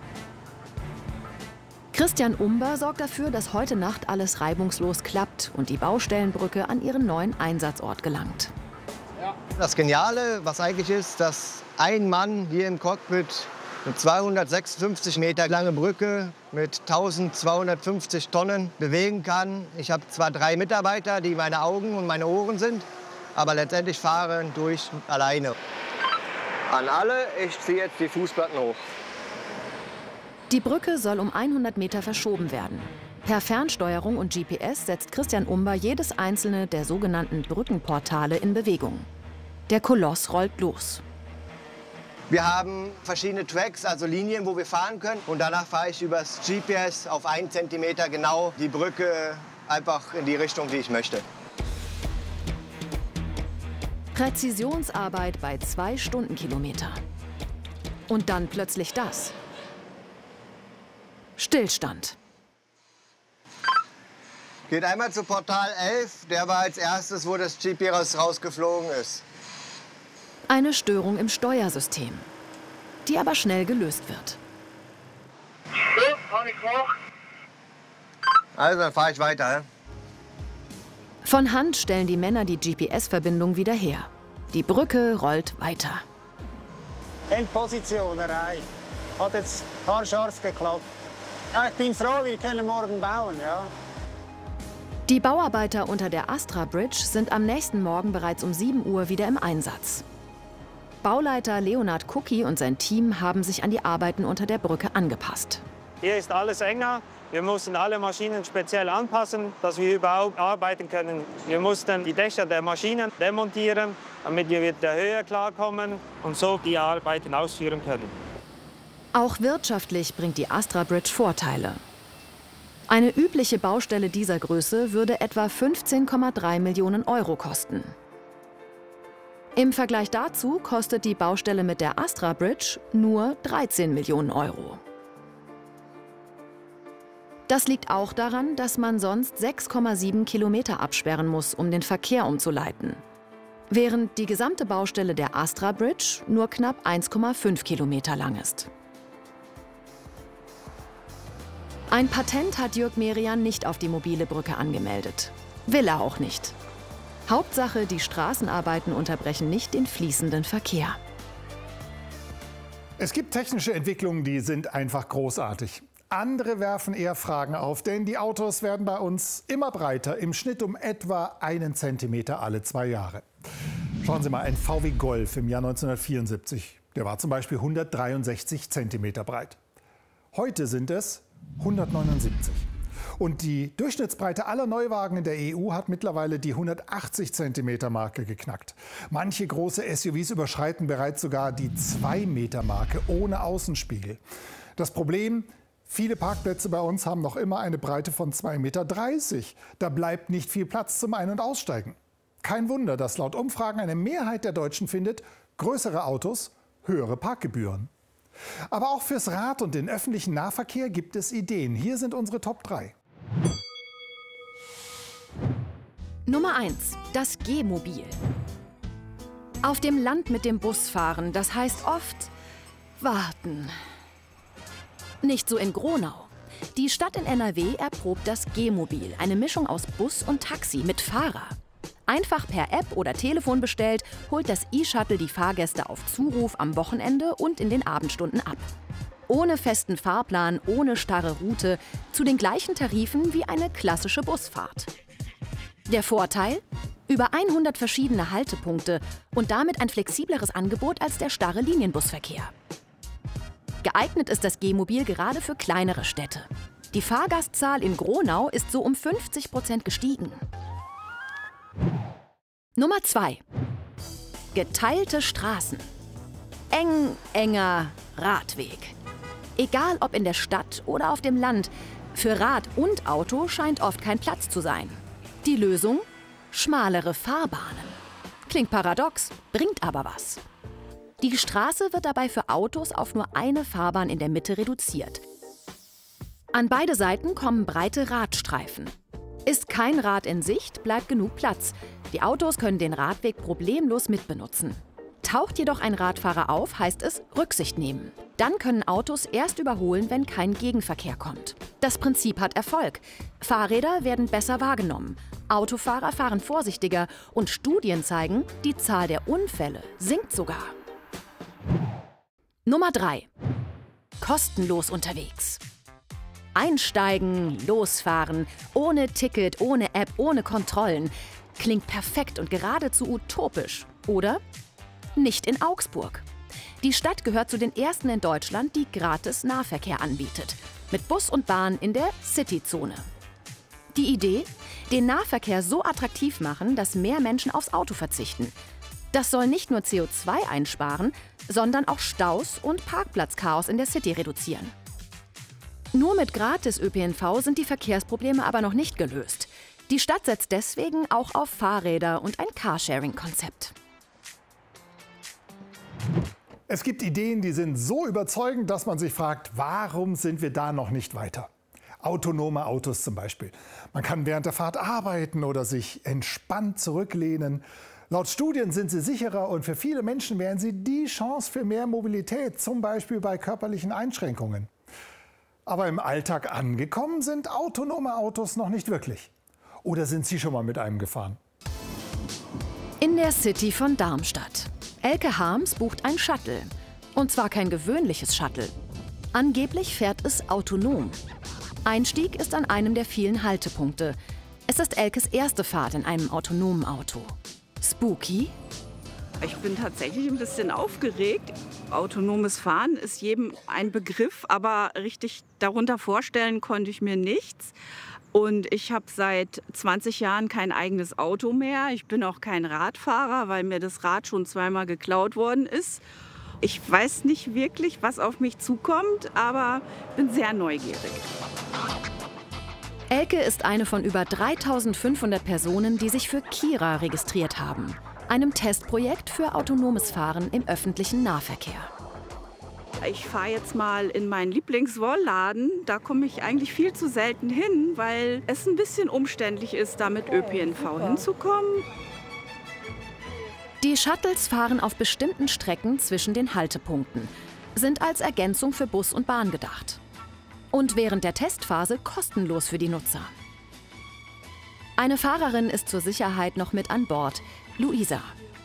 Christian Umber sorgt dafür, dass heute Nacht alles reibungslos klappt und die Baustellenbrücke an ihren neuen Einsatzort gelangt. Das Geniale, was eigentlich ist, dass ein Mann hier im Cockpit eine 256 Meter lange Brücke mit 1250 Tonnen bewegen kann. Ich habe zwar 3 Mitarbeiter, die meine Augen und meine Ohren sind, aber letztendlich fahren durch alleine. An alle, ich ziehe jetzt die Fußplatten hoch. Die Brücke soll um 100 Meter verschoben werden. Per Fernsteuerung und GPS setzt Christian Umber jedes einzelne der sogenannten Brückenportale in Bewegung. Der Koloss rollt los. Wir haben verschiedene Tracks, also Linien, wo wir fahren können. Und danach fahre ich übers GPS auf 1 Zentimeter genau die Brücke einfach in die Richtung, die ich möchte. Präzisionsarbeit bei 2 Stundenkilometer. Und dann plötzlich das. Stillstand. Geht einmal zu Portal 11, der war als erstes, wo das GPS rausgeflogen ist. Eine Störung im Steuersystem, die aber schnell gelöst wird. Also, dann fahre ich weiter. Von Hand stellen die Männer die GPS-Verbindung wieder her. Die Brücke rollt weiter. Endposition erreicht. Hat jetzt haarscharf geklappt. Ja, ich bin froh, wir können morgen bauen. Ja. Die Bauarbeiter unter der Astra Bridge sind am nächsten Morgen bereits um 7 Uhr wieder im Einsatz. Bauleiter Leonard Kucki und sein Team haben sich an die Arbeiten unter der Brücke angepasst. Hier ist alles enger. Wir mussten alle Maschinen speziell anpassen, dass wir überhaupt arbeiten können. Wir mussten die Dächer der Maschinen demontieren, damit wir mit der Höhe klarkommen und so die Arbeiten ausführen können. Auch wirtschaftlich bringt die Astra Bridge Vorteile. Eine übliche Baustelle dieser Größe würde etwa 15,3 Millionen Euro kosten. Im Vergleich dazu kostet die Baustelle mit der Astra Bridge nur 13 Millionen Euro. Das liegt auch daran, dass man sonst 6,7 Kilometer absperren muss, um den Verkehr umzuleiten. Während die gesamte Baustelle der Astra Bridge nur knapp 1,5 Kilometer lang ist. Ein Patent hat Jörg Merian nicht auf die mobile Brücke angemeldet. Will er auch nicht. Hauptsache, die Straßenarbeiten unterbrechen nicht den fließenden Verkehr. Es gibt technische Entwicklungen, die sind einfach großartig. Andere werfen eher Fragen auf, denn die Autos werden bei uns immer breiter, im Schnitt um etwa 1 Zentimeter alle 2 Jahre. Schauen Sie mal, ein VW Golf im Jahr 1974, der war zum Beispiel 163 Zentimeter breit. Heute sind es 179. Und die Durchschnittsbreite aller Neuwagen in der EU hat mittlerweile die 180 cm Marke geknackt. Manche große SUVs überschreiten bereits sogar die 2 Meter Marke ohne Außenspiegel. Das Problem: viele Parkplätze bei uns haben noch immer eine Breite von 2,30 Meter. Da bleibt nicht viel Platz zum Ein- und Aussteigen. Kein Wunder, dass laut Umfragen eine Mehrheit der Deutschen findet, größere Autos, höhere Parkgebühren. Aber auch fürs Rad und den öffentlichen Nahverkehr gibt es Ideen. Hier sind unsere Top 3. Nummer 1. Das G-Mobil. Auf dem Land mit dem Bus fahren, das heißt oft warten. Nicht so in Gronau. Die Stadt in NRW erprobt das G-Mobil, eine Mischung aus Bus und Taxi mit Fahrer. Einfach per App oder Telefon bestellt, holt das E-Shuttle die Fahrgäste auf Zuruf am Wochenende und in den Abendstunden ab. Ohne festen Fahrplan, ohne starre Route, zu den gleichen Tarifen wie eine klassische Busfahrt. Der Vorteil? Über 100 verschiedene Haltepunkte und damit ein flexibleres Angebot als der starre Linienbusverkehr. Geeignet ist das G-Mobil gerade für kleinere Städte. Die Fahrgastzahl in Gronau ist so um 50% gestiegen. Nummer 2. Geteilte Straßen. Enger Radweg. Egal ob in der Stadt oder auf dem Land, Für Rad und Auto scheint oft kein Platz zu sein. Die Lösung? Schmalere Fahrbahnen. Klingt paradox, bringt aber was. Die Straße wird dabei für Autos auf nur eine Fahrbahn in der Mitte reduziert. An beide Seiten kommen breite Radstreifen. Ist kein Rad in Sicht, bleibt genug Platz. Die Autos können den Radweg problemlos mitbenutzen. Taucht jedoch ein Radfahrer auf, heißt es Rücksicht nehmen. Dann können Autos erst überholen, wenn kein Gegenverkehr kommt. Das Prinzip hat Erfolg. Fahrräder werden besser wahrgenommen. Autofahrer fahren vorsichtiger und Studien zeigen, die Zahl der Unfälle sinkt sogar. Nummer 3. Kostenlos unterwegs. Einsteigen, losfahren, ohne Ticket, ohne App, ohne Kontrollen. Klingt perfekt und geradezu utopisch, oder? Nicht in Augsburg. Die Stadt gehört zu den ersten in Deutschland, die gratis Nahverkehr anbietet. Mit Bus und Bahn in der Cityzone. Die Idee? Den Nahverkehr so attraktiv machen, dass mehr Menschen aufs Auto verzichten. Das soll nicht nur CO2 einsparen, sondern auch Staus und Parkplatzchaos in der City reduzieren. Nur mit Gratis-ÖPNV sind die Verkehrsprobleme aber noch nicht gelöst. Die Stadt setzt deswegen auch auf Fahrräder und ein Carsharing-Konzept. Es gibt Ideen, die sind so überzeugend, dass man sich fragt, warum sind wir da noch nicht weiter? Autonome Autos zum Beispiel. Man kann während der Fahrt arbeiten oder sich entspannt zurücklehnen. Laut Studien sind sie sicherer und für viele Menschen wären sie die Chance für mehr Mobilität, zum Beispiel bei körperlichen Einschränkungen. Aber im Alltag angekommen sind autonome Autos noch nicht wirklich. Oder sind Sie schon mal mit einem gefahren? In der City von Darmstadt. Elke Harms bucht ein Shuttle. Und zwar kein gewöhnliches Shuttle. Angeblich fährt es autonom. Einstieg ist an einem der vielen Haltepunkte. Es ist Elkes erste Fahrt in einem autonomen Auto. Spooky? Ich bin tatsächlich ein bisschen aufgeregt. Autonomes Fahren ist jedem ein Begriff, aber richtig darunter vorstellen konnte ich mir nichts. Und ich habe seit 20 Jahren kein eigenes Auto mehr. Ich bin auch kein Radfahrer, weil mir das Rad schon zweimal geklaut worden ist. Ich weiß nicht wirklich, was auf mich zukommt, aber bin sehr neugierig. Elke ist eine von über 3.500 Personen, die sich für Kira registriert haben. Einem Testprojekt für autonomes Fahren im öffentlichen Nahverkehr. Ich fahre jetzt mal in meinen Lieblingswollladen. Da komme ich eigentlich viel zu selten hin, weil es ein bisschen umständlich ist, da mit ÖPNV hinzukommen. Die Shuttles fahren auf bestimmten Strecken zwischen den Haltepunkten, sind als Ergänzung für Bus und Bahn gedacht. Und während der Testphase kostenlos für die Nutzer. Eine Fahrerin ist zur Sicherheit noch mit an Bord, Luisa.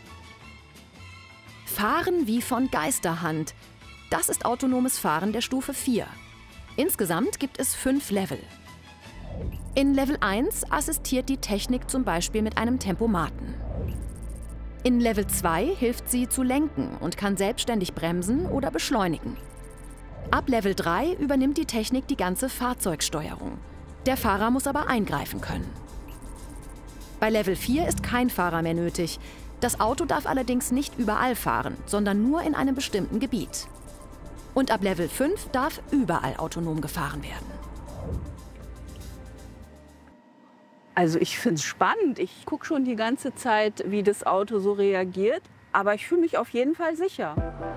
Fahren wie von Geisterhand. Das ist autonomes Fahren der Stufe 4. Insgesamt gibt es 5 Level. In Level 1 assistiert die Technik zum Beispiel mit einem Tempomaten. In Level 2 hilft sie zu lenken und kann selbstständig bremsen oder beschleunigen. Ab Level 3 übernimmt die Technik die ganze Fahrzeugsteuerung. Der Fahrer muss aber eingreifen können. Bei Level 4 ist kein Fahrer mehr nötig. Das Auto darf allerdings nicht überall fahren, sondern nur in einem bestimmten Gebiet. Und ab Level 5 darf überall autonom gefahren werden. Also ich finde es spannend. Ich gucke schon die ganze Zeit, wie das Auto so reagiert. Aber ich fühle mich auf jeden Fall sicher.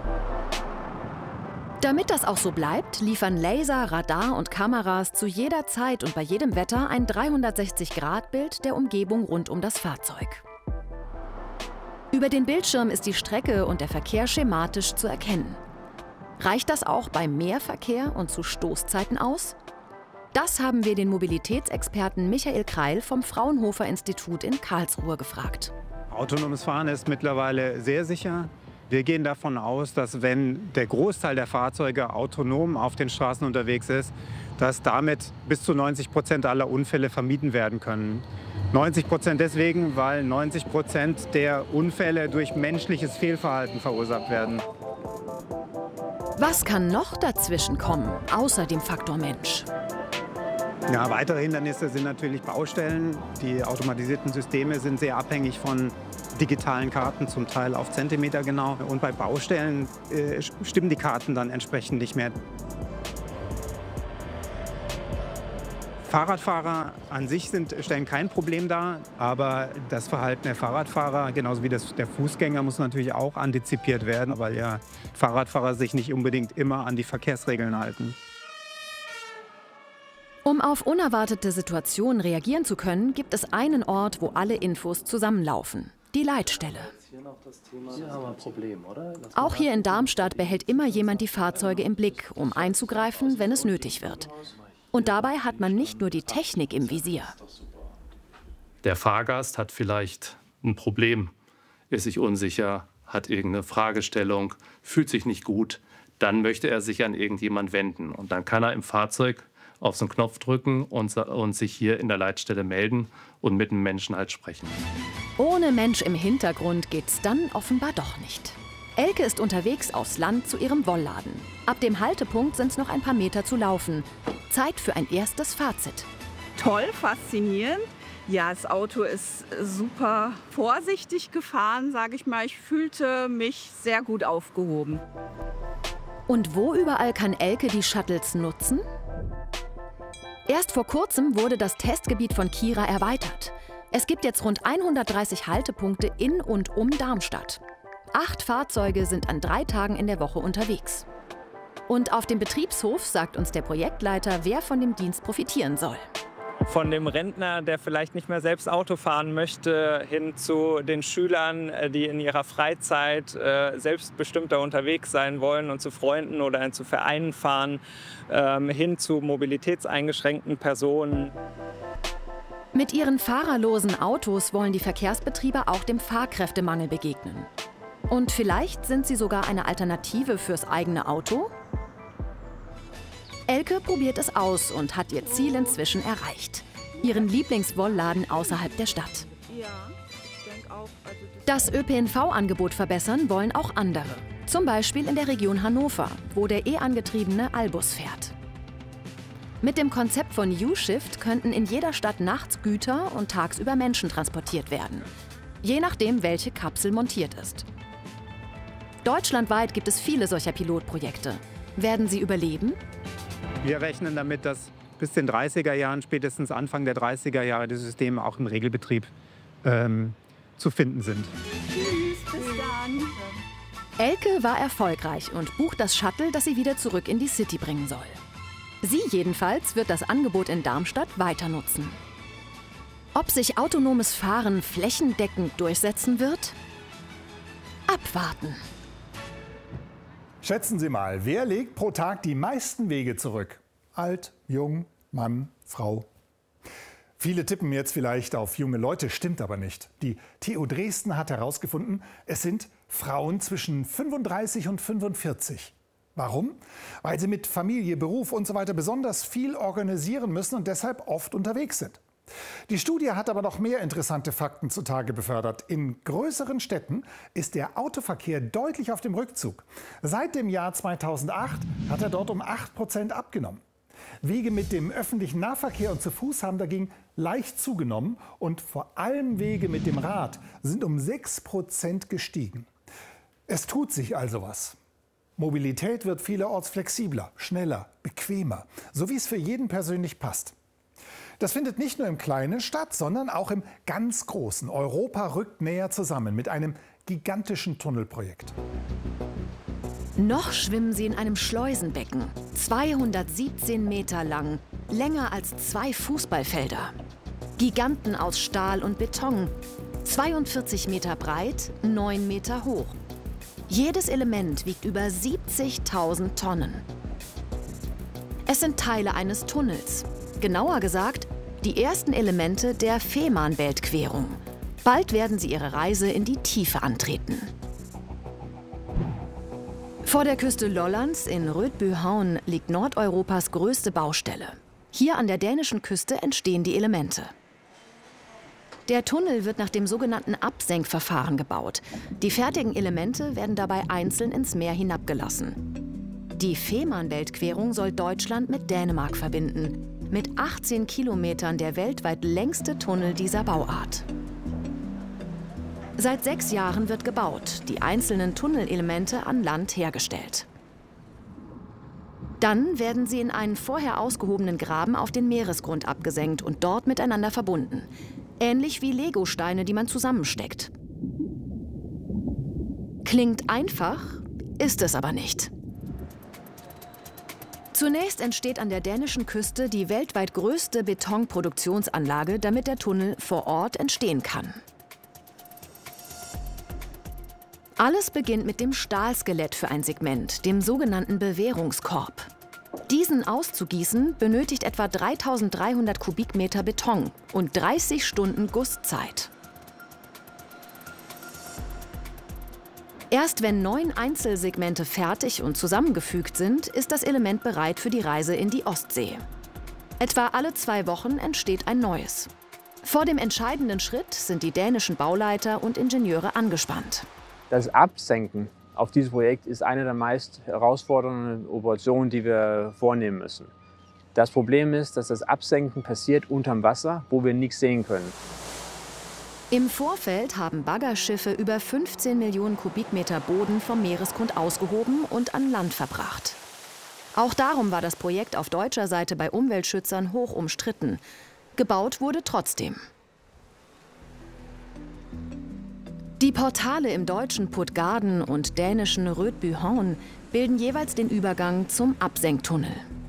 Damit das auch so bleibt, liefern Laser, Radar und Kameras zu jeder Zeit und bei jedem Wetter ein 360-Grad-Bild der Umgebung rund um das Fahrzeug. Über den Bildschirm ist die Strecke und der Verkehr schematisch zu erkennen. Reicht das auch bei Mehrverkehr und zu Stoßzeiten aus? Das haben wir den Mobilitätsexperten Michael Kreil vom Fraunhofer-Institut in Karlsruhe gefragt. Autonomes Fahren ist mittlerweile sehr sicher. Wir gehen davon aus, dass wenn der Großteil der Fahrzeuge autonom auf den Straßen unterwegs ist, dass damit bis zu 90% aller Unfälle vermieden werden können. 90% deswegen, weil 90% der Unfälle durch menschliches Fehlverhalten verursacht werden. Was kann noch dazwischen kommen, außer dem Faktor Mensch? Ja, weitere Hindernisse sind natürlich Baustellen. Die automatisierten Systeme sind sehr abhängig von digitalen Karten, zum Teil auf Zentimeter genau. Und bei Baustellen stimmen die Karten dann entsprechend nicht mehr. Fahrradfahrer an sich stellen kein Problem dar, aber das Verhalten der Fahrradfahrer, genauso wie das der Fußgänger, muss natürlich auch antizipiert werden, weil ja Fahrradfahrer sich nicht unbedingt immer an die Verkehrsregeln halten. Um auf unerwartete Situationen reagieren zu können, gibt es einen Ort, wo alle Infos zusammenlaufen: die Leitstelle. Hier haben wir ein Problem, oder? Auch hier in Darmstadt behält immer jemand die Fahrzeuge im Blick, um einzugreifen, wenn es nötig wird. Und dabei hat man nicht nur die Technik im Visier. Der Fahrgast hat vielleicht ein Problem, ist sich unsicher, hat irgendeine Fragestellung, fühlt sich nicht gut. Dann möchte er sich an irgendjemand wenden. Und dann kann er im Fahrzeug auf so einen Knopf drücken und sich hier in der Leitstelle melden und mit einem Menschen halt sprechen. Ohne Mensch im Hintergrund geht's dann offenbar doch nicht. Elke ist unterwegs aufs Land zu ihrem Wollladen. Ab dem Haltepunkt sind es noch ein paar Meter zu laufen. Zeit für ein erstes Fazit. Toll, faszinierend. Ja, das Auto ist super vorsichtig gefahren, sage ich mal. Ich fühlte mich sehr gut aufgehoben. Und wo überall kann Elke die Shuttles nutzen? Erst vor kurzem wurde das Testgebiet von Kira erweitert. Es gibt jetzt rund 130 Haltepunkte in und um Darmstadt. 8 Fahrzeuge sind an 3 Tagen in der Woche unterwegs. Und auf dem Betriebshof sagt uns der Projektleiter, wer von dem Dienst profitieren soll. Von dem Rentner, der vielleicht nicht mehr selbst Auto fahren möchte, hin zu den Schülern, die in ihrer Freizeit selbstbestimmter unterwegs sein wollen und zu Freunden oder zu Vereinen fahren, hin zu mobilitätseingeschränkten Personen. Mit ihren fahrerlosen Autos wollen die Verkehrsbetriebe auch dem Fahrkräftemangel begegnen. Und vielleicht sind sie sogar eine Alternative fürs eigene Auto? Elke probiert es aus und hat ihr Ziel inzwischen erreicht: ihren Lieblingswollladen außerhalb der Stadt. Das ÖPNV-Angebot verbessern wollen auch andere. Zum Beispiel in der Region Hannover, wo der E-angetriebene Albus fährt. Mit dem Konzept von U-Shift könnten in jeder Stadt nachts Güter und tagsüber Menschen transportiert werden. Je nachdem, welche Kapsel montiert ist. Deutschlandweit gibt es viele solcher Pilotprojekte. Werden sie überleben? Wir rechnen damit, dass bis den 30er Jahren, spätestens Anfang der 30er Jahre, die Systeme auch im Regelbetrieb zu finden sind. Tschüss, bis dann. Elke war erfolgreich und bucht das Shuttle, das sie wieder zurück in die City bringen soll. Sie jedenfalls wird das Angebot in Darmstadt weiter nutzen. Ob sich autonomes Fahren flächendeckend durchsetzen wird? Abwarten. Schätzen Sie mal, wer legt pro Tag die meisten Wege zurück? Alt, jung, Mann, Frau. Viele tippen jetzt vielleicht auf junge Leute, stimmt aber nicht. Die TU Dresden hat herausgefunden, es sind Frauen zwischen 35 und 45. Warum? Weil sie mit Familie, Beruf und so weiter besonders viel organisieren müssen und deshalb oft unterwegs sind. Die Studie hat aber noch mehr interessante Fakten zutage befördert. In größeren Städten ist der Autoverkehr deutlich auf dem Rückzug. Seit dem Jahr 2008 hat er dort um 8% abgenommen. Wege mit dem öffentlichen Nahverkehr und zu Fuß haben dagegen leicht zugenommen und vor allem Wege mit dem Rad sind um 6% gestiegen. Es tut sich also was. Mobilität wird vielerorts flexibler, schneller, bequemer, so wie es für jeden persönlich passt. Das findet nicht nur im Kleinen statt, sondern auch im ganz Großen. Europa rückt näher zusammen mit einem gigantischen Tunnelprojekt. Noch schwimmen sie in einem Schleusenbecken, 217 Meter lang, länger als 2 Fußballfelder. Giganten aus Stahl und Beton, 42 Meter breit, 9 Meter hoch. Jedes Element wiegt über 70.000 Tonnen. Es sind Teile eines Tunnels. Genauer gesagt, die ersten Elemente der Fehmarnbeltquerung. Bald werden sie ihre Reise in die Tiefe antreten. Vor der Küste Lollands in Rödbyhavn liegt Nordeuropas größte Baustelle. Hier an der dänischen Küste entstehen die Elemente. Der Tunnel wird nach dem sogenannten Absenkverfahren gebaut. Die fertigen Elemente werden dabei einzeln ins Meer hinabgelassen. Die Fehmarnbeltquerung soll Deutschland mit Dänemark verbinden. Mit 18 Kilometern der weltweit längste Tunnel dieser Bauart. Seit 6 Jahren wird gebaut, die einzelnen Tunnelelemente an Land hergestellt. Dann werden sie in einen vorher ausgehobenen Graben auf den Meeresgrund abgesenkt und dort miteinander verbunden. Ähnlich wie Legosteine, die man zusammensteckt. Klingt einfach, ist es aber nicht. Zunächst entsteht an der dänischen Küste die weltweit größte Betonproduktionsanlage, damit der Tunnel vor Ort entstehen kann. Alles beginnt mit dem Stahlskelett für ein Segment, dem sogenannten Bewehrungskorb. Diesen auszugießen benötigt etwa 3.300 Kubikmeter Beton und 30 Stunden Gusszeit. Erst wenn 9 Einzelsegmente fertig und zusammengefügt sind, ist das Element bereit für die Reise in die Ostsee. Etwa alle 2 Wochen entsteht ein neues. Vor dem entscheidenden Schritt sind die dänischen Bauleiter und Ingenieure angespannt. Das Absenken auf dieses Projekt ist eine der meist herausfordernden Operationen, die wir vornehmen müssen. Das Problem ist, dass das Absenken passiert unterm Wasser, wo wir nichts sehen können. Im Vorfeld haben Baggerschiffe über 15 Millionen Kubikmeter Boden vom Meeresgrund ausgehoben und an Land verbracht. Auch darum war das Projekt auf deutscher Seite bei Umweltschützern hoch umstritten. Gebaut wurde trotzdem. Die Portale im deutschen Puttgarden und dänischen Rödbyhavn bilden jeweils den Übergang zum Absenktunnel.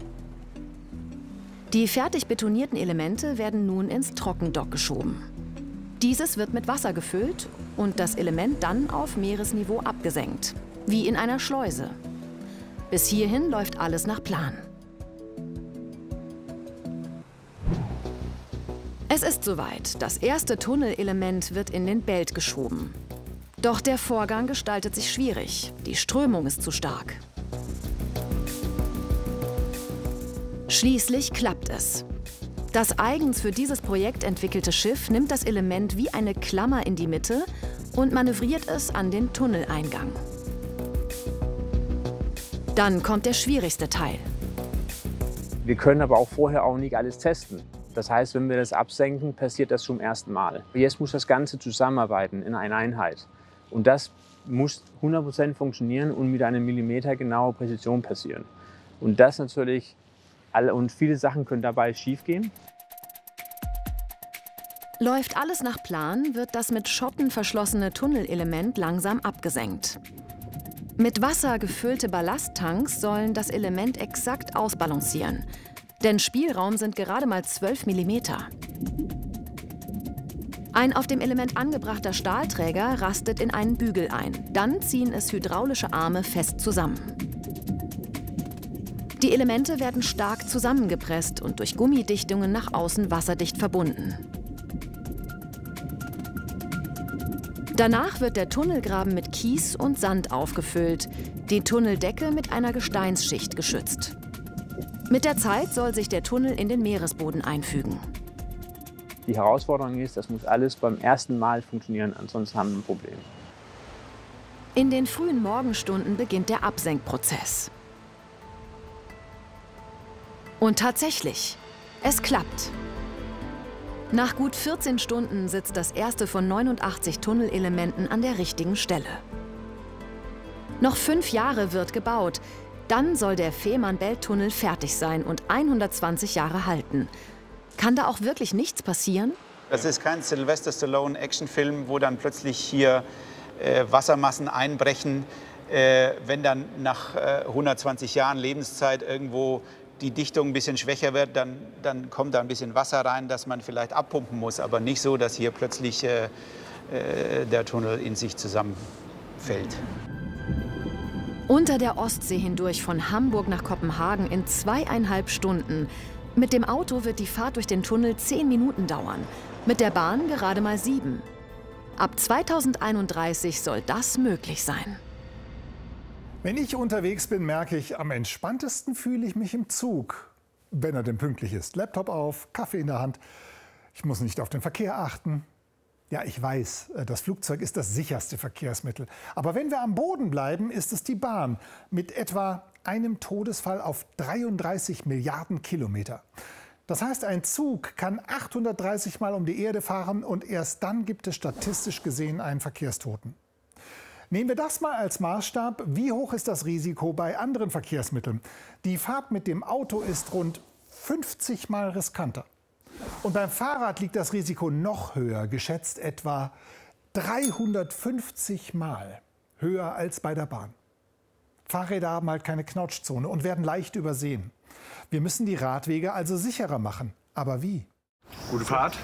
Die fertig betonierten Elemente werden nun ins Trockendock geschoben. Dieses wird mit Wasser gefüllt und das Element dann auf Meeresniveau abgesenkt, wie in einer Schleuse. Bis hierhin läuft alles nach Plan. Es ist soweit. Das erste Tunnelelement wird in den Belt geschoben. Doch der Vorgang gestaltet sich schwierig. Die Strömung ist zu stark. Schließlich klappt es. Das eigens für dieses Projekt entwickelte Schiff nimmt das Element wie eine Klammer in die Mitte und manövriert es an den Tunneleingang. Dann kommt der schwierigste Teil. Wir können aber auch vorher auch nicht alles testen. Das heißt, wenn wir das absenken, passiert das zum ersten Mal. Jetzt muss das Ganze zusammenarbeiten in einer Einheit. Und das muss 100% funktionieren und mit einer millimetergenauen Präzision passieren. Und das natürlich, und viele Sachen können dabei schiefgehen. Läuft alles nach Plan, wird das mit Schotten verschlossene Tunnelelement langsam abgesenkt. Mit Wasser gefüllte Ballasttanks sollen das Element exakt ausbalancieren. Denn Spielraum sind gerade mal 12 mm. Ein auf dem Element angebrachter Stahlträger rastet in einen Bügel ein. Dann ziehen es hydraulische Arme fest zusammen. Die Elemente werden stark zusammengepresst und durch Gummidichtungen nach außen wasserdicht verbunden. Danach wird der Tunnelgraben mit Kies und Sand aufgefüllt, die Tunneldecke mit einer Gesteinsschicht geschützt. Mit der Zeit soll sich der Tunnel in den Meeresboden einfügen. Die Herausforderung ist, das muss alles beim ersten Mal funktionieren, ansonsten haben wir ein Problem. In den frühen Morgenstunden beginnt der Absenkprozess. Und tatsächlich, es klappt. Nach gut 14 Stunden sitzt das erste von 89 Tunnelelementen an der richtigen Stelle. Noch 5 Jahre wird gebaut. Dann soll der Fehmarn-Belt-Tunnel fertig sein und 120 Jahre halten. Kann da auch wirklich nichts passieren? Das ist kein Sylvester Stallone-Actionfilm, wo dann plötzlich hier Wassermassen einbrechen. Wenn dann nach 120 Jahren Lebenszeit irgendwo die Dichtung ein bisschen schwächer wird, dann kommt da ein bisschen Wasser rein, das man vielleicht abpumpen muss. Aber nicht so, dass hier plötzlich der Tunnel in sich zusammenfällt. Unter der Ostsee hindurch von Hamburg nach Kopenhagen in 2,5 Stunden. Mit dem Auto wird die Fahrt durch den Tunnel 10 Minuten dauern, mit der Bahn gerade mal 7. Ab 2031 soll das möglich sein. Wenn ich unterwegs bin, merke ich, am entspanntesten fühle ich mich im Zug. Wenn er denn pünktlich ist. Laptop auf, Kaffee in der Hand. Ich muss nicht auf den Verkehr achten. Ja, ich weiß, das Flugzeug ist das sicherste Verkehrsmittel. Aber wenn wir am Boden bleiben, ist es die Bahn. Mit etwa einem Todesfall auf 33 Milliarden Kilometer. Das heißt, ein Zug kann 830 Mal um die Erde fahren und erst dann gibt es statistisch gesehen einen Verkehrstoten. Nehmen wir das mal als Maßstab. Wie hoch ist das Risiko bei anderen Verkehrsmitteln? Die Fahrt mit dem Auto ist rund 50 Mal riskanter. Und beim Fahrrad liegt das Risiko noch höher, geschätzt etwa 350 Mal höher als bei der Bahn. Fahrräder haben halt keine Knautschzone und werden leicht übersehen. Wir müssen die Radwege also sicherer machen. Aber wie? Gute Fahrt.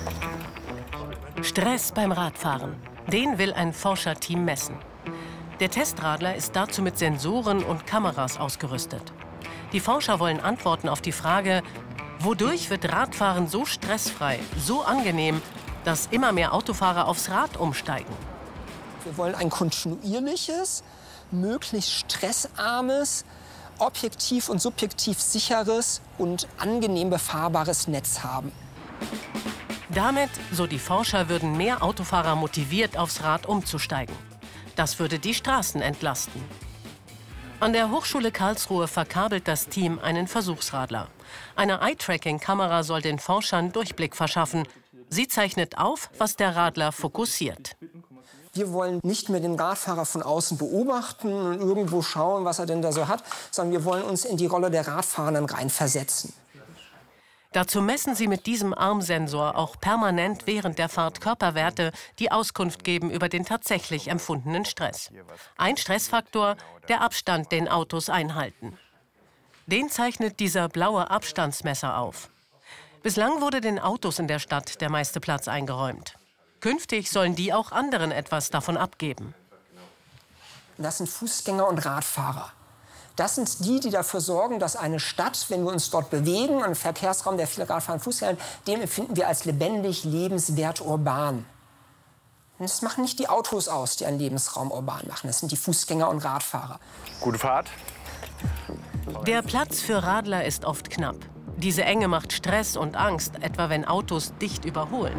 Stress beim Radfahren. Den will ein Forscherteam messen. Der Testradler ist dazu mit Sensoren und Kameras ausgerüstet. Die Forscher wollen Antworten auf die Frage, wodurch wird Radfahren so stressfrei, so angenehm, dass immer mehr Autofahrer aufs Rad umsteigen? Wir wollen ein kontinuierliches, möglichst stressarmes, objektiv und subjektiv sicheres und angenehm befahrbares Netz haben. Damit, so die Forscher, würden mehr Autofahrer motiviert, aufs Rad umzusteigen. Das würde die Straßen entlasten. An der Hochschule Karlsruhe verkabelt das Team einen Versuchsradler. Eine Eye-Tracking-Kamera soll den Forschern Durchblick verschaffen. Sie zeichnet auf, was der Radler fokussiert. Wir wollen nicht mehr den Radfahrer von außen beobachten und irgendwo schauen, was er denn da so hat, sondern wir wollen uns in die Rolle der Radfahrenden reinversetzen. Dazu messen sie mit diesem Armsensor auch permanent während der Fahrt Körperwerte, die Auskunft geben über den tatsächlich empfundenen Stress. Ein Stressfaktor, der Abstand, den Autos einhalten. Den zeichnet dieser blaue Abstandsmesser auf. Bislang wurde den Autos in der Stadt der meiste Platz eingeräumt. Künftig sollen die auch anderen etwas davon abgeben. Das sind Fußgänger und Radfahrer. Das sind die, die dafür sorgen, dass eine Stadt, wenn wir uns dort bewegen, ein Verkehrsraum, der viele Radfahrer und Fußgänger hat, den empfinden wir als lebendig, lebenswert, urban. Und das machen nicht die Autos aus, die einen Lebensraum urban machen. Das sind die Fußgänger und Radfahrer. Gute Fahrt. Der Platz für Radler ist oft knapp. Diese Enge macht Stress und Angst, etwa wenn Autos dicht überholen.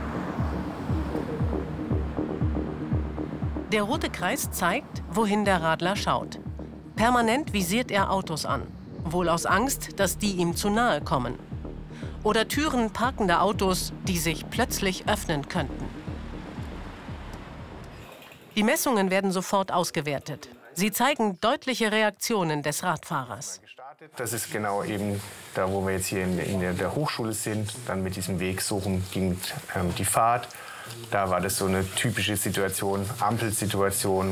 Der rote Kreis zeigt, wohin der Radler schaut. Permanent visiert er Autos an, wohl aus Angst, dass die ihm zu nahe kommen. Oder Türen parkender Autos, die sich plötzlich öffnen könnten. Die Messungen werden sofort ausgewertet. Sie zeigen deutliche Reaktionen des Radfahrers. Das ist genau eben da, wo wir jetzt hier in der Hochschule sind. Dann mit diesem Weg suchen ging die Fahrt. Da war das so eine typische Situation, Ampelsituation.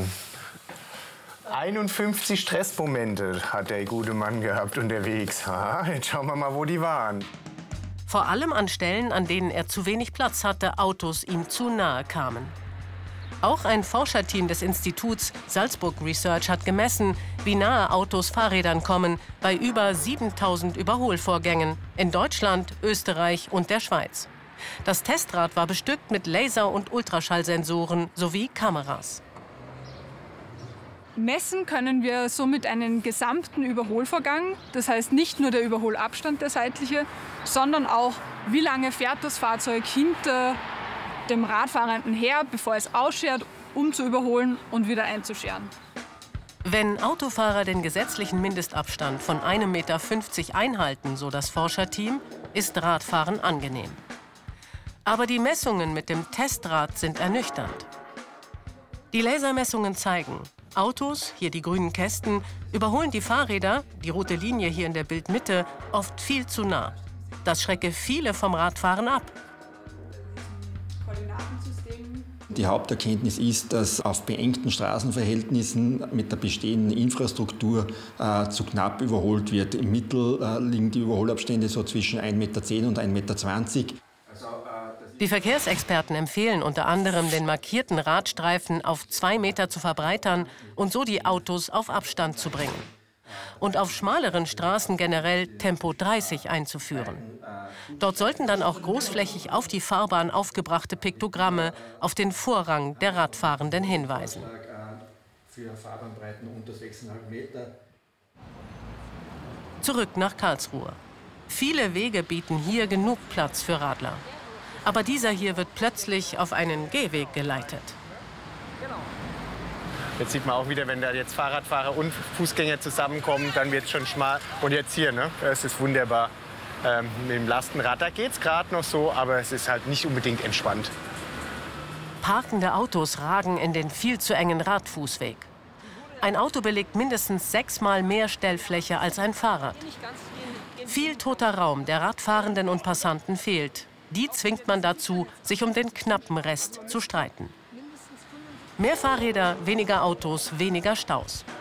51 Stressmomente hat der gute Mann gehabt unterwegs. Jetzt schauen wir mal, wo die waren. Vor allem an Stellen, an denen er zu wenig Platz hatte, Autos ihm zu nahe kamen. Auch ein Forscherteam des Instituts Salzburg Research hat gemessen, wie nahe Autos Fahrrädern kommen bei über 7000 Überholvorgängen in Deutschland, Österreich und der Schweiz. Das Testrad war bestückt mit Laser- und Ultraschallsensoren sowie Kameras. Messen können wir somit einen gesamten Überholvorgang, das heißt nicht nur der Überholabstand, der seitliche, sondern auch, wie lange fährt das Fahrzeug hinter dem Radfahrenden her, bevor es ausschert, um zu überholen und wieder einzuscheren. Wenn Autofahrer den gesetzlichen Mindestabstand von 1,50 Meter einhalten, so das Forscherteam, ist Radfahren angenehm. Aber die Messungen mit dem Testrad sind ernüchternd. Die Lasermessungen zeigen, Autos, hier die grünen Kästen, überholen die Fahrräder, die rote Linie hier in der Bildmitte, oft viel zu nah. Das schrecke viele vom Radfahren ab. Die Haupterkenntnis ist, dass auf beengten Straßenverhältnissen mit der bestehenden Infrastruktur zu knapp überholt wird. Im Mittel liegen die Überholabstände so zwischen 1,10 Meter und 1,20 Meter. Die Verkehrsexperten empfehlen unter anderem, den markierten Radstreifen auf 2 Meter zu verbreitern und so die Autos auf Abstand zu bringen. Und auf schmaleren Straßen generell Tempo 30 einzuführen. Dort sollten dann auch großflächig auf die Fahrbahn aufgebrachte Piktogramme auf den Vorrang der Radfahrenden hinweisen. Zurück nach Karlsruhe. Viele Wege bieten hier genug Platz für Radler. Aber dieser hier wird plötzlich auf einen Gehweg geleitet. Jetzt sieht man auch wieder, wenn da jetzt Fahrradfahrer und Fußgänger zusammenkommen, dann wird es schon schmal. Und jetzt hier, ne? Es ist wunderbar. Mit dem Lastenrad, da geht es gerade noch so, aber es ist halt nicht unbedingt entspannt. Parkende Autos ragen in den viel zu engen Radfußweg. Ein Auto belegt mindestens 6-mal mehr Stellfläche als ein Fahrrad. Viel toter Raum der Radfahrenden und Passanten fehlt. Die zwingt man dazu, sich um den knappen Rest zu streiten. Mehr Fahrräder, weniger Autos, weniger Staus.